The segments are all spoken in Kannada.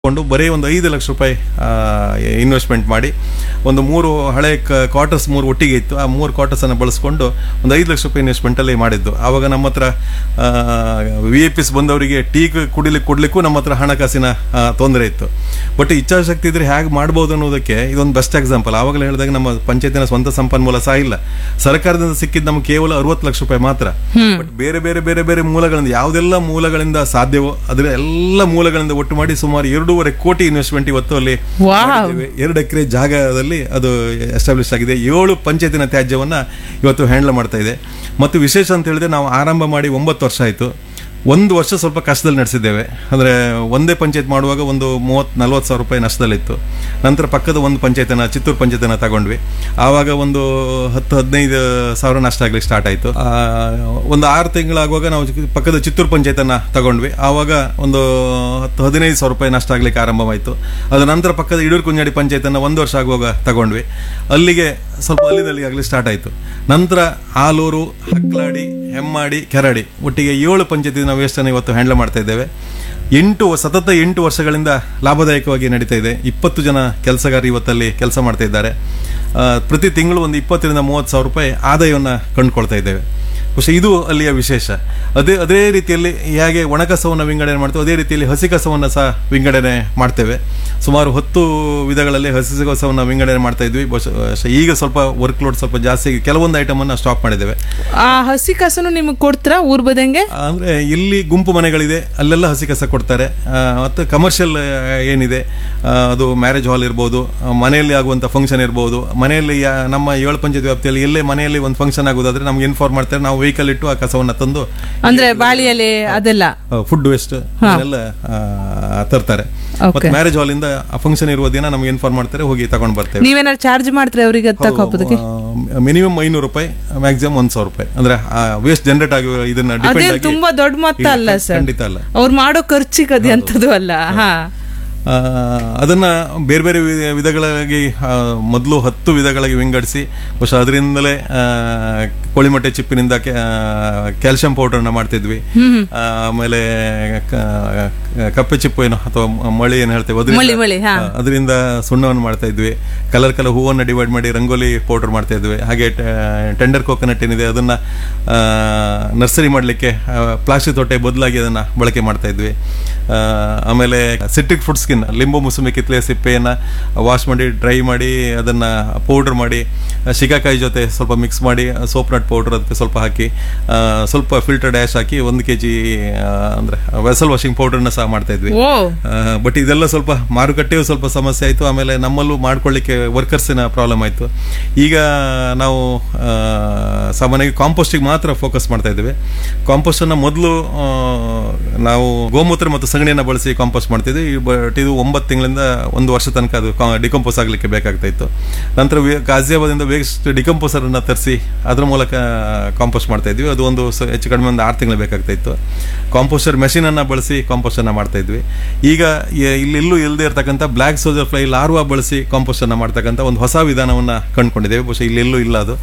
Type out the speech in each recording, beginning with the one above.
ಕೊಂಡು ಬರೀ ಒಂದು 5 ಲಕ್ಷ ರೂಪಾಯಿ ಇನ್ವೆಸ್ಟ್ಮೆಂಟ್ ಮಾಡಿ ಒಂದು 3 ಹಳೆ ಕ್ವಾರ್ಟರ್ಸ್ 3 ಒಟ್ಟಿಗೆ ಇತ್ತು. ಆ 3 ಕ್ವಾರ್ಟರ್ಸ್ ಅನ್ನು ಬಳಸ್ಕೊಂಡು ಒಂದು 5 ಲಕ್ಷ ರೂಪಾಯಿ ಇನ್ವೆಸ್ಟ್ಮೆಂಟಲ್ಲಿ ಮಾಡಿದ್ದು. ಆವಾಗ ನಮ್ಮ ಹತ್ರ VIP ಬಂದವರಿಗೆ ಟೀ ಕೊಡ್ಲಿಕ್ಕೂ ನಮ್ಮ ಹತ್ರ ಹಣಕಾಸಿನ ತೊಂದರೆ ಇತ್ತು. ಬಟ್ ಇಚ್ಛಾಶಕ್ತಿ ಇದ್ರೆ ಹೇಗೆ ಮಾಡ್ಬೋದು ಅನ್ನೋದಕ್ಕೆ ಇದೊಂದು ಬೆಸ್ಟ್ ಎಕ್ಸಾಂಪಲ್. ಆವಾಗಲೇ ಹೇಳಿದಾಗ ನಮ್ಮ ಪಂಚಾಯತಿನ ಸ್ವಂತ ಸಂಪನ್ಮೂಲ ಸಹ ಇಲ್ಲ, ಸರ್ಕಾರದಿಂದ ಸಿಕ್ಕಿದ್ದು ನಮ್ಗೆ ಕೇವಲ 60 ಲಕ್ಷ ರೂಪಾಯಿ ಮಾತ್ರ. ಬಟ್ ಬೇರೆ ಬೇರೆ ಬೇರೆ ಬೇರೆ ಮೂಲಗಳಿಂದ ಯಾವುದೆಲ್ಲ ಮೂಲಗಳಿಂದ ಸಾಧ್ಯವೋ ಅದರ ಎಲ್ಲ ಮೂಲಗಳಿಂದ ಒಟ್ಟು ಮಾಡಿ ಸುಮಾರು 2.5 ಕೋಟಿ ಇನ್ವೆಸ್ಟ್ಮೆಂಟ್ ಇವತ್ತು ಅಲ್ಲಿ 2 ಎಕರೆ ಜಾಗದಲ್ಲಿ ಅದು ಎಸ್ಟಾಬ್ಲಿಷ್ ಆಗಿದೆ. 7 ಪಂಚಾಯತಿನ ತ್ಯಾಜ್ಯವನ್ನ ಇವತ್ತು ಹ್ಯಾಂಡಲ್ ಮಾಡ್ತಾ ಇದೆ. ಮತ್ತು ವಿಶೇಷ ಅಂತ ಹೇಳಿದ್ರೆ ನಾವು ಆರಂಭ ಮಾಡಿ 9 ವರ್ಷ ಆಯಿತು. 1 ವರ್ಷ ಸ್ವಲ್ಪ ಕಷ್ಟದಲ್ಲಿ ನಡೆಸಿದ್ದೇವೆ. ಅಂದರೆ ಒಂದೇ ಪಂಚಾಯತ್ ಮಾಡುವಾಗ ಒಂದು 30-40 ಸಾವಿರ ರೂಪಾಯಿ ನಷ್ಟದಲ್ಲಿತ್ತು. ನಂತರ ಪಕ್ಕದ ಒಂದು ಪಂಚಾಯತನ ಚಿತ್ತೂರು ಪಂಚಾಯತನ ತಗೊಂಡ್ವಿ. ಆವಾಗ ಒಂದು 10-15 ಸಾವಿರ ನಷ್ಟ ಆಗ್ಲಿಕ್ಕೆ ಸ್ಟಾರ್ಟ್ ಆಯಿತು. ಒಂದು 6 ತಿಂಗಳಾಗುವಾಗ ನಾವು ಪಕ್ಕದ ಚಿತ್ತೂರು ಪಂಚಾಯತನ ತಗೊಂಡ್ವಿ. ಆವಾಗ ಒಂದು 10-15 ಸಾವಿರ ರೂಪಾಯಿ ನಷ್ಟ ಆಗ್ಲಿಕ್ಕೆ ಆರಂಭವಾಯಿತು. ಅದರ ನಂತರ ಪಕ್ಕದ ಇಡೂರು ಕುಂಜಾಡಿ ಪಂಚಾಯತನ 1 ವರ್ಷ ಆಗುವಾಗ ತಗೊಂಡ್ವಿ. ಅಲ್ಲಿಗೆ ಸ್ವಲ್ಪ ಅಲ್ಲಿಂದಲ್ಲಿ ಆಗಲಿ ಸ್ಟಾರ್ಟ್ ಆಯಿತು. ನಂತರ ಆಲೂರು, ಹಕ್ಲಾಡಿ, ಹೆಮ್ಮಾಡಿ, ಕೆರಾಡಿ ಒಟ್ಟಿಗೆ 7 ಪಂಚಾಯತಿ ನಾವು ವೇಸ್ಟನ್ನು ಇವತ್ತು ಹ್ಯಾಂಡಲ್ ಮಾಡ್ತಾ ಇದ್ದೇವೆ. ಸತತ 8 ವರ್ಷಗಳಿಂದ ಲಾಭದಾಯಕವಾಗಿ ನಡೀತಾ ಇದೆ. 20 ಜನ ಕೆಲಸಗಾರರು ಇವತ್ತಲ್ಲಿ ಕೆಲಸ ಮಾಡ್ತಾ ಇದ್ದಾರೆ. ಪ್ರತಿ ತಿಂಗಳು ಒಂದು 20-30 ಸಾವಿರ ರೂಪಾಯಿ ಆದಾಯವನ್ನು ಕಂಡುಕೊಳ್ತಾ ಇದ್ದೇವೆ. പക്ഷേ ಇದು ಅಲ್ಲಿಯ ವಿಶೇಷ. ಅದೇ ರೀತಿಯಲ್ಲಿ ಹೇಗೆ ಒಣ ಕಸವನ್ನು ವಿಂಗಡಣೆ ಮಾಡ್ತೇವೆ ಅದೇ ರೀತಿಯಲ್ಲಿ ಹಸಿ ಕಸವನ್ನು ಸಹ ವಿಂಗಡಣೆ ಮಾಡ್ತೇವೆ. ಸುಮಾರು 10 ವಿಧಗಳಲ್ಲಿ ಹಸಿ ಕಸವನ್ನು ವಿಂಗಡಣೆ ಮಾಡ್ತಾ ಇದ್ವಿ. ಈಗ ಸ್ವಲ್ಪ ವರ್ಕ್ ಲೋಡ್ ಸ್ವಲ್ಪ ಜಾಸ್ತಿ, ಕೆಲವೊಂದು ಐಟಮ್ ಅನ್ನ ಸ್ಟಾಪ್ ಮಾಡಿದ್ದೇವೆ. ಆ ಹಸಿ ಕಸನು ನಿಮಗೆ ಕೊಡ್ತಾರ ಊರ್ ಬದಂಗೆ? ಅಂದ್ರೆ ಇಲ್ಲಿ ಗುಂಪು ಮನೆಗಳಿದೆ, ಅಲ್ಲೆಲ್ಲ ಹಸಿ ಕಸ ಕೊಡ್ತಾರೆ. ಮತ್ತು ಕಮರ್ಷಿಯಲ್ ಏನಿದೆ ಅದು ಮ್ಯಾರೇಜ್ ಹಾಲ್ ಇರ್ಬೋದು, ಮನೆಯಲ್ಲಿ ಆಗುವಂಥ ಫಂಕ್ಷನ್ ಇರ್ಬೋದು, ಮನೆಯಲ್ಲಿ ನಮ್ಮ 7 ಪಂಚಾಯತ್ ವ್ಯಾಪ್ತಿಯಲ್ಲಿ ಎಲ್ಲೇ ಮನೆಯಲ್ಲಿ ಒಂದು ಫಂಕ್ಷನ್ ಆಗೋದಾದ್ರೆ ನಮ್ಗೆ ಇನ್ಫಾರ್ಮ್ ಮಾಡ್ತಾರೆ. ನಾವು ವೆಹಿಕಲ್ ಇಟ್ಟು ಆ ಕಸವನ್ನು ತಂದು ಅಂದ್ರೆ ಬಾಳಿಯಲ್ಲಿ ಅದೆಲ್ಲ ಫುಡ್ ವೇಸ್ಟ್ ಎಲ್ಲ ತರ್ತಾರೆ. ಮತ್ತೆ ಮ್ಯಾರೇಜ್ ಹಾಲ್ ಇಂದ ಫಂಕ್ಷನ್ ಇರುವ ದಿನ ನಮ್ಗೆ ಇನ್ಫಾರ್ಮ್ ಮಾಡ್ತಾರೆ, ಹೋಗಿ ತಗೊಂಡ್ ಬರ್ತೇವೆ. ನೀವೇನಾದ್ರು ಚಾರ್ಜ್ ಮಾಡ್ತಾರೆ ಅವರಿಗೆ ತಗೋದಕ್ಕೆ? ಮಿನಿಮಮ್ 500 ರೂಪಾಯಿ, ಮ್ಯಾಕ್ಸಿಮಮ್ 1,000 ರೂಪಾಯಿ. ಅಂದ್ರೆ ವೇಸ್ಟ್ ಜನರೇಟ್ ಆಗಿ ಇದನ್ನ ಡಿಪೆಂಡ್ ಆಗಿ ತುಂಬಾ ದೊಡ್ಡ ಮೊತ್ತ ಅಲ್ಲ ಸರ್, ಖಂಡಿತ ಅಲ್ಲ. ಅವ್ರು ಮಾಡೋ ಖರ್ಚಿಗೆ ಅದು ಎಂತದ್ದು ಅಲ್ಲ. ಅದನ್ನ ಬೇರೆ ಬೇರೆ ವಿಧಗಳಾಗಿ ಮೊದಲು 10 ವಿಧಗಳಾಗಿ ವಿಂಗಡಿಸಿ ಬಹುಶಃ ಅದರಿಂದಲೇ ಕೋಳಿಮೊಟ್ಟೆ ಚಿಪ್ಪಿನಿಂದ ಕ್ಯಾಲ್ಸಿಯಂ ಪೌಡರ್ನ ಮಾಡ್ತಿದ್ವಿ. ಆಮೇಲೆ ಕಪ್ಪೆ ಚಿಪ್ಪು ಏನು ಅಥವಾ ಮಳಿ ಏನು ಹೇಳ್ತೇವೆ ಅದರಿಂದ ಸುಣ್ಣವನ್ನು ಮಾಡ್ತಾ ಇದ್ವಿ. ಕಲರ್ ಹೂವನ್ನು ಡಿವೈಡ್ ಮಾಡಿ ರಂಗೋಲಿ ಪೌಡರ್ ಮಾಡ್ತಾ ಇದ್ವಿ. ಹಾಗೆ ಟೆಂಡರ್ ಕೋಕೋನಟ್ ಏನಿದೆ ಅದನ್ನ ನರ್ಸರಿ ಮಾಡಲಿಕ್ಕೆ ಪ್ಲಾಸ್ಟಿಕ್ ತೊಟ್ಟೆ ಬದಲಾಗಿ ಅದನ್ನ ಬಳಕೆ ಮಾಡ್ತಾ ಇದ್ವಿ. ಆಮೇಲೆ ಸಿಟ್ರಿಕ್ ಫ್ರೂಟ್ ಸ್ಕಿನ್, ಲಿಂಬು, ಮುಸುಂಬಿ, ಕಿತ್ಲೆ ಸಿಪ್ಪೆಯನ್ನು ವಾಶ್ ಮಾಡಿ ಡ್ರೈ ಮಾಡಿ ಅದನ್ನು ಪೌಡರ್ ಮಾಡಿ ಶಿಕಾಕಾಯಿ ಜೊತೆ ಸ್ವಲ್ಪ ಮಿಕ್ಸ್ ಮಾಡಿ ಸೋಪ್ ನಟ್ ಪೌಡರ್ ಅದಕ್ಕೆ ಸ್ವಲ್ಪ ಹಾಕಿ ಸ್ವಲ್ಪ ಫಿಲ್ಟರ್ ಡ್ಯಾಶ್ ಹಾಕಿ 1 kg ಅಂದರೆ ವೆಸಲ್ ವಾಷಿಂಗ್ ಪೌಡರ್ನ ಸಹ ಮಾಡ್ತಾ ಇದ್ವಿ. ಬಟ್ ಇದೆಲ್ಲ ಸ್ವಲ್ಪ ಮಾರುಕಟ್ಟೆಯೂ ಸ್ವಲ್ಪ ಸಮಸ್ಯೆ ಆಯಿತು. ಆಮೇಲೆ ನಮ್ಮಲ್ಲೂ ಮಾಡ್ಕೊಳ್ಳಿಕ್ಕೆ ವರ್ಕರ್ಸಿನ ಪ್ರಾಬ್ಲಮ್ ಆಯಿತು. ಈಗ ನಾವು ಸಾಮಾನ್ಯವಾಗಿ ಕಾಂಪೋಸ್ಟಿಗೆ ಮಾತ್ರ ಫೋಕಸ್ ಮಾಡ್ತಾ ಇದ್ದೀವಿ. ಕಾಂಪೋಸ್ಟನ್ನು ಮೊದಲು ನಾವು ಗೋಮೂತ್ರ ಮತ್ತು ಸಗಣಿಯನ್ನು ಬಳಸಿ ಕಾಂಪೋಸ್ಟ್ ಮಾಡ್ತಿದ್ವಿ. ಬಟ್ ಇದು 9 ತಿಂಗಳಿಂದ 1 ವರ್ಷ ತನಕ ಅದು ಡಿಕಂಪೋಸ್ ಆಗಲಿಕ್ಕೆ ಬೇಕಾಗ್ತಾ ಇತ್ತು. ನಂತರ ಗಾಜಿಯಾಬಾದಿಂದ ವೇಸ್ಟ್ ಡಿಕಂಪೋಸರ್ ಅನ್ನ ತರಿಸಿ ಅದರ ಮೂಲಕ ಕಾಂಪೋಸ್ಟ್ ಮಾಡ್ತಾ ಇದ್ವಿ. ಅದು ಒಂದು ಹೆಚ್ಚು ಕಡಿಮೆ ಒಂದು 6 ತಿಂಗಳು ಬೇಕಾಗ್ತಾ ಇತ್ತು. ಕಾಂಪೋಸ್ಟರ್ ಮೆಷಿನ್ ಅನ್ನ ಬಳಸಿ ಕಾಂಪೋಸ್ಟ್ ಅನ್ನ ಮಾಡ್ತಾ ಇದ್ವಿ. ಈಗ ಇಲ್ಲೆಲ್ಲೂ ಇಲ್ಲದೆ ಇರತಕ್ಕಂಥ ಬ್ಲಾಕ್ ಸೋಲ್ಜರ್ ಫ್ಲೈ ಲಾರ್ವಾ ಬಳಸಿ ಕಾಂಪೋಸ್ಟ್ ಅನ್ನ ಮಾಡ್ತಕ್ಕಂಥ ಒಂದು ಹೊಸ ವಿಧಾನವನ್ನ ಕಂಡುಕೊಂಡಿದ್ದೇವೆ. ಬಹುಶಃ ಇಲ್ಲೆಲ್ಲೂ ಇಲ್ಲ ಅದು.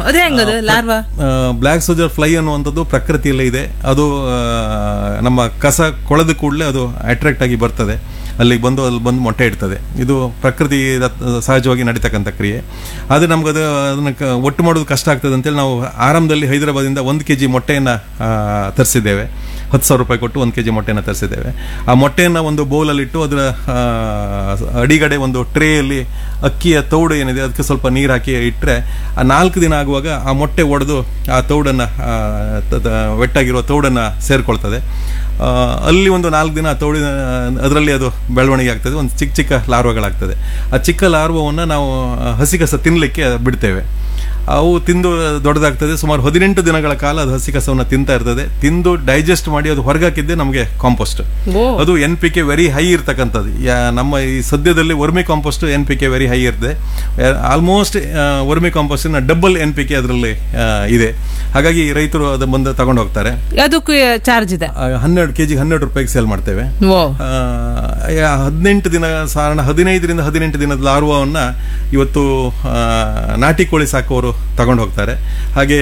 ಬ್ಲಾಕ್ ಸೋಲ್ಜರ್ ಫ್ಲೈ ಅನ್ನುವಂಥದ್ದು ಪ್ರಕೃತಿಯಲ್ಲೇ ಇದೆ. ಅದು ನಮ್ಮ ಕಸ ಕೊಳೆದ ಕೂಡಲೇ ಅದು ಅಟ್ರಾಕ್ಟ್ ಆಗಿ ಬರ್ತದೆ, ಅಲ್ಲಿಗೆ ಬಂದು ಅಲ್ಲಿ ಬಂದು ಮೊಟ್ಟೆ ಇಡ್ತದೆ. ಇದು ಪ್ರಕೃತಿ ಸಹಜವಾಗಿ ನಡೀತಕ್ಕಂಥ ಕ್ರಿಯೆ. ಆದರೆ ನಮ್ಗೆ ಅದನ್ನು ಒಟ್ಟು ಮಾಡೋದು ಕಷ್ಟ ಆಗ್ತದೆ ಅಂತೇಳಿ ನಾವು ಆರಂಭದಲ್ಲಿ ಹೈದರಾಬಾದಿಂದ 1 kg ಮೊಟ್ಟೆಯನ್ನು ತರಿಸಿದ್ದೇವೆ. 10,000 ರೂಪಾಯಿ ಕೊಟ್ಟು 1 kg ಮೊಟ್ಟೆಯನ್ನು ತರಿಸಿದ್ದೇವೆ. ಆ ಮೊಟ್ಟೆಯನ್ನು ಒಂದು ಬೌಲಲ್ಲಿಟ್ಟು ಅದರ ಅಡಿಗಡೆ ಒಂದು ಟ್ರೇಯಲ್ಲಿ ಅಕ್ಕಿಯ ತೌಡು ಏನಿದೆ ಅದಕ್ಕೆ ಸ್ವಲ್ಪ ನೀರು ಹಾಕಿ ಇಟ್ಟರೆ ಆ 4 ದಿನ ಆಗುವಾಗ ಆ ಮೊಟ್ಟೆ ಒಡೆದು ಆ ತೌಡನ್ನು ವೆಟ್ಟಾಗಿರುವ ತೌಡನ್ನು ಸೇರಿಕೊಳ್ತದೆ. ಅಲ್ಲಿ ಒಂದು 4 ದಿನ ತೌಡಿನ ಅದರಲ್ಲಿ ಅದು ಬೆಳವಣಿಗೆ ಆಗ್ತದೆ. ಒಂದು ಚಿಕ್ಕ ಚಿಕ್ಕ ಲಾರ್ವಗಳಾಗ್ತದೆ. ಆ ಚಿಕ್ಕ ಲಾರ್ವವನ್ನು ನಾವು ಹಸಿ ಕಸ ತಿನ್ನಲಿಕ್ಕೆ ಬಿಡ್ತೇವೆ. ಅವು ತಿಂದು ದೊಡ್ಡದಾಗ್ತದೆ. ಸುಮಾರು 18 ದಿನಗಳ ಕಾಲ ಅದು ಹಸಿ ಕಸವನ್ನು ತಿಂತಾ ಇರ್ತದೆ. ತಿಂದು ಡೈಜೆಸ್ಟ್ ಮಾಡಿ ಅದು ಹೊರಗಾಕಿದ್ದೆ ನಮಗೆ ಕಾಂಪೋಸ್ಟ್. ಅದು NPK ವೆರಿ ಹೈ ಇರ್ತಕ್ಕಂಥದ್ದು. ನಮ್ಮ ಈ ಸದ್ಯದಲ್ಲಿ vermi compost NPK very high ಇರ್ತದೆ. ಆಲ್ಮೋಸ್ಟ್ ವರ್ಮಿ ಕಾಂಪೋಸ್ಟಿನ ಡಬಲ್ NPK ಅದರಲ್ಲಿ ಇದೆ. ಹಾಗಾಗಿ ರೈತರು ಅದು ಬಂದು ತಗೊಂಡು ಹೋಗ್ತಾರೆ. ಅದಕ್ಕೂ ಚಾರ್ಜ್ ಇದೆ. 12 kg 12 ರೂಪಾಯಿಗೆ ಸೇಲ್ ಮಾಡ್ತೇವೆ. 15 ದಿನದ ಲಾರ್ವನ್ನ ಇವತ್ತು ನಾಟಿ ಕೋಳಿ ಸಾಕುವ ಸಾಕುವವರು ತಗೊಂಡು ಹೋಗ್ತಾರೆ. ಹಾಗೆ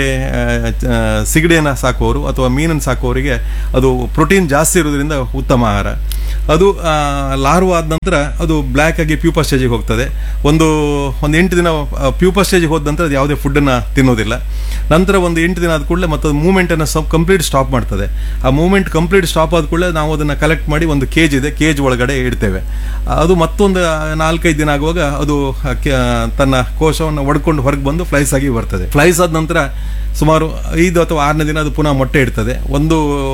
ಸಿಗಡಿಯನ್ನು ಸಾಕುವವರು ಅಥವಾ ಮೀನನ್ನು ಸಾಕುವವರಿಗೆ ಅದು ಪ್ರೋಟೀನ್ ಜಾಸ್ತಿ ಇರೋದ್ರಿಂದ ಉತ್ತಮ ಆಹಾರ. ಅದು ಲಾರ್ವಾ ಆದ ನಂತರ ಅದು ಬ್ಲ್ಯಾಕ್ ಆಗಿ ಪ್ಯೂಪಾ ಸ್ಟೇಜಿಗೆ ಹೋಗ್ತದೆ. ಒಂದು 8 ದಿನ ಪ್ಯೂಪಾ ಸ್ಟೇಜಿಗೆ ಹೋದ ನಂತರ ಅದು ಯಾವುದೇ ಫುಡ್ಡನ್ನು ತಿನ್ನೋದಿಲ್ಲ. ನಂತರ ಒಂದು 8 ದಿನ ಆದ ಕೂಡಲೇ ಮತ್ತು ಮೂವ್ಮೆಂಟನ್ನು ಕಂಪ್ಲೀಟ್ ಸ್ಟಾಪ್ ಮಾಡ್ತದೆ. ಆ ಮೂವ್ಮೆಂಟ್ ಕಂಪ್ಲೀಟ್ ಸ್ಟಾಪ್ ಆದ ಕೂಡಲೇ ನಾವು ಅದನ್ನು ಕಲೆಕ್ಟ್ ಮಾಡಿ ಒಂದು ಕೇಜ್ ಇದೆ, ಕೇಜ್ ಒಳಗಡೆ ಇಡ್ತೇವೆ. ಅದು ಮತ್ತೊಂದು 4-5 ದಿನ ಆಗುವಾಗ ಅದು ತನ್ನ ಕೋಶವನ್ನು ಒಡ್ಕೊಂಡು ಹೊರಗೆ ಬಂದು ಫ್ಲೈಸ್ ಆಗಿ ಬರ್ತದೆ. ಫ್ಲೈಸ್ ಆದ ನಂತರ ಸುಮಾರು 5 ಅಥವಾ 6ನೇ ದಿನ ಅದು ಪುನಃ ಮೊಟ್ಟೆ ಇಡ್ತದೆ. ಒಂದು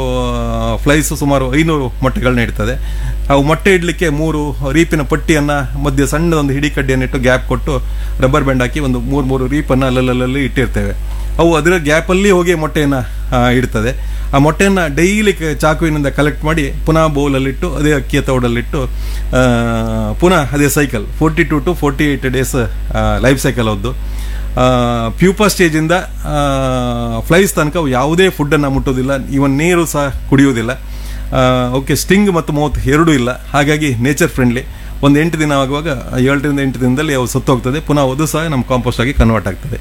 ಫ್ಲೈಸ್ ಸುಮಾರು 500 ಮೊಟ್ಟೆಗಳನ್ನ ಇಡ್ತದೆ. ಅವು ಮೊಟ್ಟೆ ಇಡಲಿಕ್ಕೆ 3 ರೀಪಿನ ಪಟ್ಟಿಯನ್ನು ಮಧ್ಯೆ ಸಣ್ಣದೊಂದು ಹಿಡಿ ಕಡ್ಡಿಯನ್ನಿಟ್ಟು ಗ್ಯಾಪ್ ಕೊಟ್ಟು ರಬ್ಬರ್ ಬ್ಯಾಂಡ್ ಹಾಕಿ ಒಂದು 3 ರೀಪನ್ನು ಅಲ್ಲಲ್ಲಿ ಇಟ್ಟಿರ್ತೇವೆ. ಅವು ಅದರ ಗ್ಯಾಪಲ್ಲಿ ಹೋಗಿ ಮೊಟ್ಟೆಯನ್ನು ಇಡ್ತದೆ. ಆ ಮೊಟ್ಟೆಯನ್ನು ಡೈಲಿ ಚಾಕುವಿನಿಂದ ಕಲೆಕ್ಟ್ ಮಾಡಿ ಪುನಃ ಬೌಲಲ್ಲಿಟ್ಟು ಅದೇ ಅಕ್ಕಿಯ ತೌಡಲ್ಲಿಟ್ಟು ಪುನಃ ಅದೇ cycle 42 to 48 days life cycle ಅವ್ರದ್ದು. ಪ್ಯೂಪಾ ಸ್ಟೇಜಿಂದ ಫ್ಲೈಸ್ ತನಕ ಯಾವುದೇ ಫುಡ್ಡನ್ನು ಮುಟ್ಟೋದಿಲ್ಲ, ಇವನ್ ನೀರು ಸಹ ಕುಡಿಯೋದಿಲ್ಲ. ಓಕೆ, ಸ್ಟಿಂಗ್ ಮತ್ತು ಮೌತ್ ಎರಡೂ ಇಲ್ಲ. ಹಾಗಾಗಿ ನೇಚರ್ ಫ್ರೆಂಡ್ಲಿ. ಒಂದು 8 ದಿನ ಆಗುವಾಗ 7ರಿಂದ 8 ದಿನದಲ್ಲಿ ಅವು ಸತ್ತೋಗ್ತದೆ. ಪುನಃ ಅದು ಸಹ ನಮ್ಮ ಕಾಂಪೋಸ್ಟ್ ಆಗಿ ಕನ್ವರ್ಟ್ ಆಗ್ತದೆ.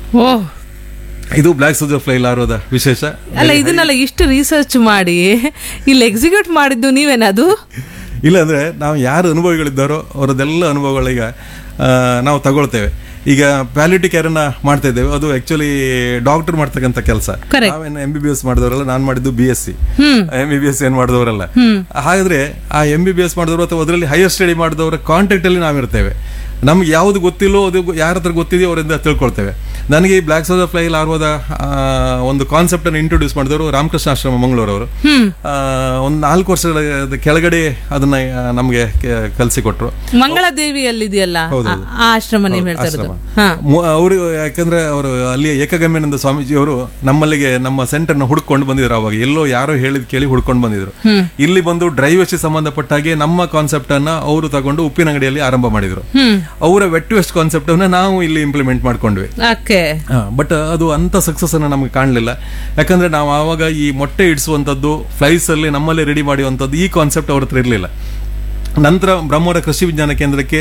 ಇದು ಬ್ಲ್ಯಾಕ್ ಸೋಲ್ಜರ್ ಫ್ಲೈ ಲಾರ್ವಾದ ವಿಶೇಷ. ಅಲ್ಲ, ಇದನ್ನೆಲ್ಲ ಇಷ್ಟು ರಿಸರ್ಚ್ ಮಾಡಿ ಇಲ್ಲಿ ಎಕ್ಸಿಕ್ಯೂಟ್ ಮಾಡಿದ್ದು ನೀವೇನದು? ಇಲ್ಲ ಅಂದ್ರೆ ನಾವು ಯಾರು ಅನುಭವಿಗಳಿದ್ದಾರೋ ಅವರದೆಲ್ಲ ಅನುಭವಗಳೀಗ ನಾವು ತಗೊಳ್ತೇವೆ. ಈಗ ಪ್ಯಾಲಿಟಿ ಕೇರ್ ಅನ್ನ ಮಾಡ್ತಾ ಇದ್ದೇವೆ. ಅದು ಆಕ್ಚುಲಿ ಡಾಕ್ಟರ್ ಮಾಡ್ತಕ್ಕಂಥ ಕೆಲಸ. ನಾವೇನು MBBS ಮಾಡಿದವರಲ್ಲ, ನಾನು ಮಾಡಿದ್ದು BSc. MBBS ಏನ್ ಮಾಡಿದವರಲ್ಲ. ಹಾಗಾದ್ರೆ ಆ MBBS ಮಾಡಿದವರು ಅಥವಾ ಅದರಲ್ಲಿ ಹೈಯರ್ ಸ್ಟಡಿ ಮಾಡಿದವರ ಕಾಂಟ್ಯಾಕ್ಟ್ ಅಲ್ಲಿ ನಾವಿರ್ತೇವೆ. ನಮ್ಗೆ ಯಾವ್ದು ಗೊತ್ತಿಲ್ಲೋ ಅದು ಯಾರ ಹತ್ರ ಗೊತ್ತಿದೆಯೋ ಅವರಿಂದ ತಿಳ್ಕೊಳ್ತೇವೆ. ನನಗೆ ಈ ಬ್ಲ್ಯಾಕ್ ಸೋಲ್ಜರ್ ಫ್ಲೈ ಲಾರ್ವಾದ ಒಂದು ಕಾನ್ಸೆಪ್ಟ್ ಅನ್ನು ಇಂಟ್ರೊಡ್ಯೂಸ್ ಮಾಡಿದವರು ರಾಮಕೃಷ್ಣ ಆಶ್ರಮ ಮಂಗಳೂರವರು. ಒಂದು 4 ವರ್ಷಗಳ ಕೆಳಗಡೆ ಅದನ್ನ ನಮ್ಗೆ ಕಲಿಸಿಕೊಟ್ರು. ಮಂಗಳದೇವಿಯಲ್ಲಿದೆಯಲ್ಲ ಆ ಆಶ್ರಮ ನೀವು ಹೇಳ್ತಾ ಇರೋದು. ಅವರು ಯಾಕಂದ್ರೆ ಅವರು ಅಲ್ಲಿ ಏಕಗಮ್ಯಾನಂದ ಸ್ವಾಮೀಜಿ ಅವರು ನಮ್ಮಲ್ಲಿಗೆ ನಮ್ಮ ಸೆಂಟರ್ ನ ಹುಡ್ಕೊಂಡು ಬಂದಿದ್ರು. ಅವಾಗ ಎಲ್ಲೋ ಯಾರೋ ಹೇಳಿದ್ ಕೇಳಿ ಹುಡ್ಕೊಂಡು ಬಂದಿದ್ರು. ಇಲ್ಲಿ ಬಂದು ಡ್ರೈ ವೇಸ್ಟ್ ಸಂಬಂಧಪಟ್ಟ ಹಾಗೆ ನಮ್ಮ ಕಾನ್ಸೆಪ್ಟ್ ಅನ್ನ ಅವರು ತಗೊಂಡು ಉಪ್ಪಿನಂಗಡಿಯಲ್ಲಿ ಆರಂಭ ಮಾಡಿದ್ರು. ಅವರ ವೆಟ್ ವೇಸ್ಟ್ ಕಾನ್ಸೆಪ್ಟ್ ಅನ್ನ ನಾವು ಇಲ್ಲಿ ಇಂಪ್ಲಿಮೆಂಟ್ ಮಾಡ್ಕೊಂಡ್ವಿ. ಬಟ್ ಅದು ಅಂತ ಸಕ್ಸಸ್ ಅನ್ನ ನಮ್ಗೆ ಕಾಣಲಿಲ್ಲ. ಯಾಕಂದ್ರೆ ನಾವು ಆವಾಗ ಈ ಮೊಟ್ಟೆ ಇಡಿಸುವಂತದ್ದು ಫ್ಲೈಸ್ ಅಲ್ಲಿ ನಮ್ಮಲ್ಲಿ ರೆಡಿ ಮಾಡುವಂತದ್ದು ಈ ಕಾನ್ಸೆಪ್ಟ್ ಅವ್ರ ಹತ್ರ ಇರಲಿಲ್ಲ. ನಂತರ ಬ್ರಹ್ಮವರ ಕೃಷಿ ವಿಜ್ಞಾನ ಕೇಂದ್ರಕ್ಕೆ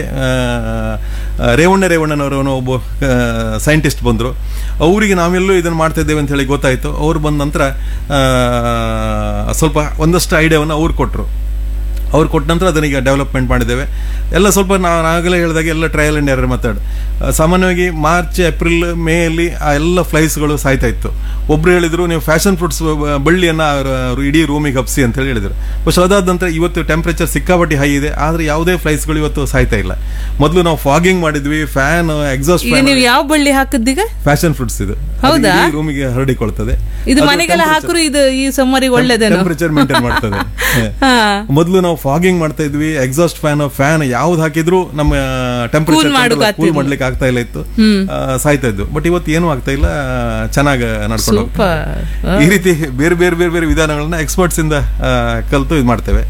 ರೇವಣ್ಣನವರನ್ನು ಒಬ್ಬ ಸೈಂಟಿಸ್ಟ್ ಬಂದರು. ಅವರಿಗೆ ನಾವೆಲ್ಲೂ ಇದನ್ನು ಮಾಡ್ತಾ ಇದ್ದೇವೆ ಅಂತ ಹೇಳಿ ಗೊತ್ತಾಯಿತು. ಅವ್ರು ಬಂದ ನಂತರ ಸ್ವಲ್ಪ ಒಂದಷ್ಟು ಐಡಿಯಾವನ್ನು ಅವ್ರು ಕೊಟ್ಟರು. ಅವ್ರು ಕೊಟ್ಟ ನಂತರ ಅದನ್ನೀಗ ಡೆವಲಪ್ಮೆಂಟ್ ಮಾಡಿದ್ದೇವೆ. ಎಲ್ಲ ಸ್ವಲ್ಪ ನಾನು ಆಗಲೇ ಹೇಳಿದಾಗ ಎಲ್ಲ ಟ್ರಯಲ್ ಆ್ಯಂಡ್ ಎರರ್ ಮೆಥಡ್. ಸಾಮಾನ್ಯವಾಗಿ ಮಾರ್ಚ್, ಏಪ್ರಿಲ್, ಮೇ ಅಲ್ಲಿ ಆ ಎಲ್ಲ ಫ್ಲೈಸ್ಗಳು ಸಾಯ್ತಾ ಇತ್ತು. ಒಬ್ರು ಹೇಳಿದ್ರು ನೀವು ಫ್ಯಾಷನ್ ಫ್ರೂಟ್ಸ್ ಬಳ್ಳಿಯನ್ನು ಇಡೀ ರೂಮಿಗೆ ಹಬ್ಸಿ ಅಂತ ಹೇಳಿ ಹೇಳಿದ್ರು. ಬಟ್ ಅದಾದ ನಂತರ ಇವತ್ತು ಟೆಂಪ್ರೇಚರ್ ಸಿಕ್ಕಾಪಟ್ಟಿ ಹೈ ಇದೆ, ಆದರೆ ಯಾವುದೇ ಫ್ಲೈಸ್ಗಳು ಇವತ್ತು ಸಾಯ್ತಾ ಇಲ್ಲ. ಮೊದಲು ನಾವು ಫಾಗಿಂಗ್ ಮಾಡಿದ್ವಿ, ಫ್ಯಾನ್, ಎಕ್ಸಾಸ್ಟ್ ಫ್ಯಾನ್. ನೀವು ಯಾವ ಬಳ್ಳಿ ಹಾಕಿದ್ದೀಗ? Fashion fruits. ಇದು ರೂಮಿಗೆ ಹರಡಿಕೊಳ್ತದೆ. ಇದು ಮನೆಗೆಲ್ಲ ಹಾಕಿದ್ರು ಇದು ಈ ಸಮ್ಮರಿಗೆ ಒಳ್ಳೆದೇ, ಟೆಂಪರೇಚರ್ ಮೇಂಟೈನ್ ಮಾಡ್ತದೆ. ಮೊದಲು ನಾವು ಫಾಗಿಂಗ್ ಮಾಡ್ತಾ ಇದ್ವಿ, ಎಕ್ಸಾಸ್ಟ್ ಫ್ಯಾನ್ ಯಾವ್ದು ಹಾಕಿದ್ರು ನಮ್ಮ ಟೆಂಪರೇಚರ್ ಕೂಲ್ ಮಾಡ್ಲಿಕ್ಕೆ ಆಗ್ತಾ ಇಲ್ಲ ಇತ್ತು, ಸಾಯ್ತಾ ಇದ್ದು. ಬಟ್ ಇವತ್ತು ಏನೂ ಆಗ್ತಾ ಇಲ್ಲ, ಚೆನ್ನಾಗಿ ನಡ್ಕೊಂಡು ಈ ರೀತಿ ಬೇರೆ ಬೇರೆ ಬೇರೆ ಬೇರೆ ವಿಧಾನಗಳನ್ನ ಎಕ್ಸ್ಪರ್ಟ್ಸ್ ಇಂದ ಕಲಿತು ಇದು ಮಾಡ್ತೇವೆ.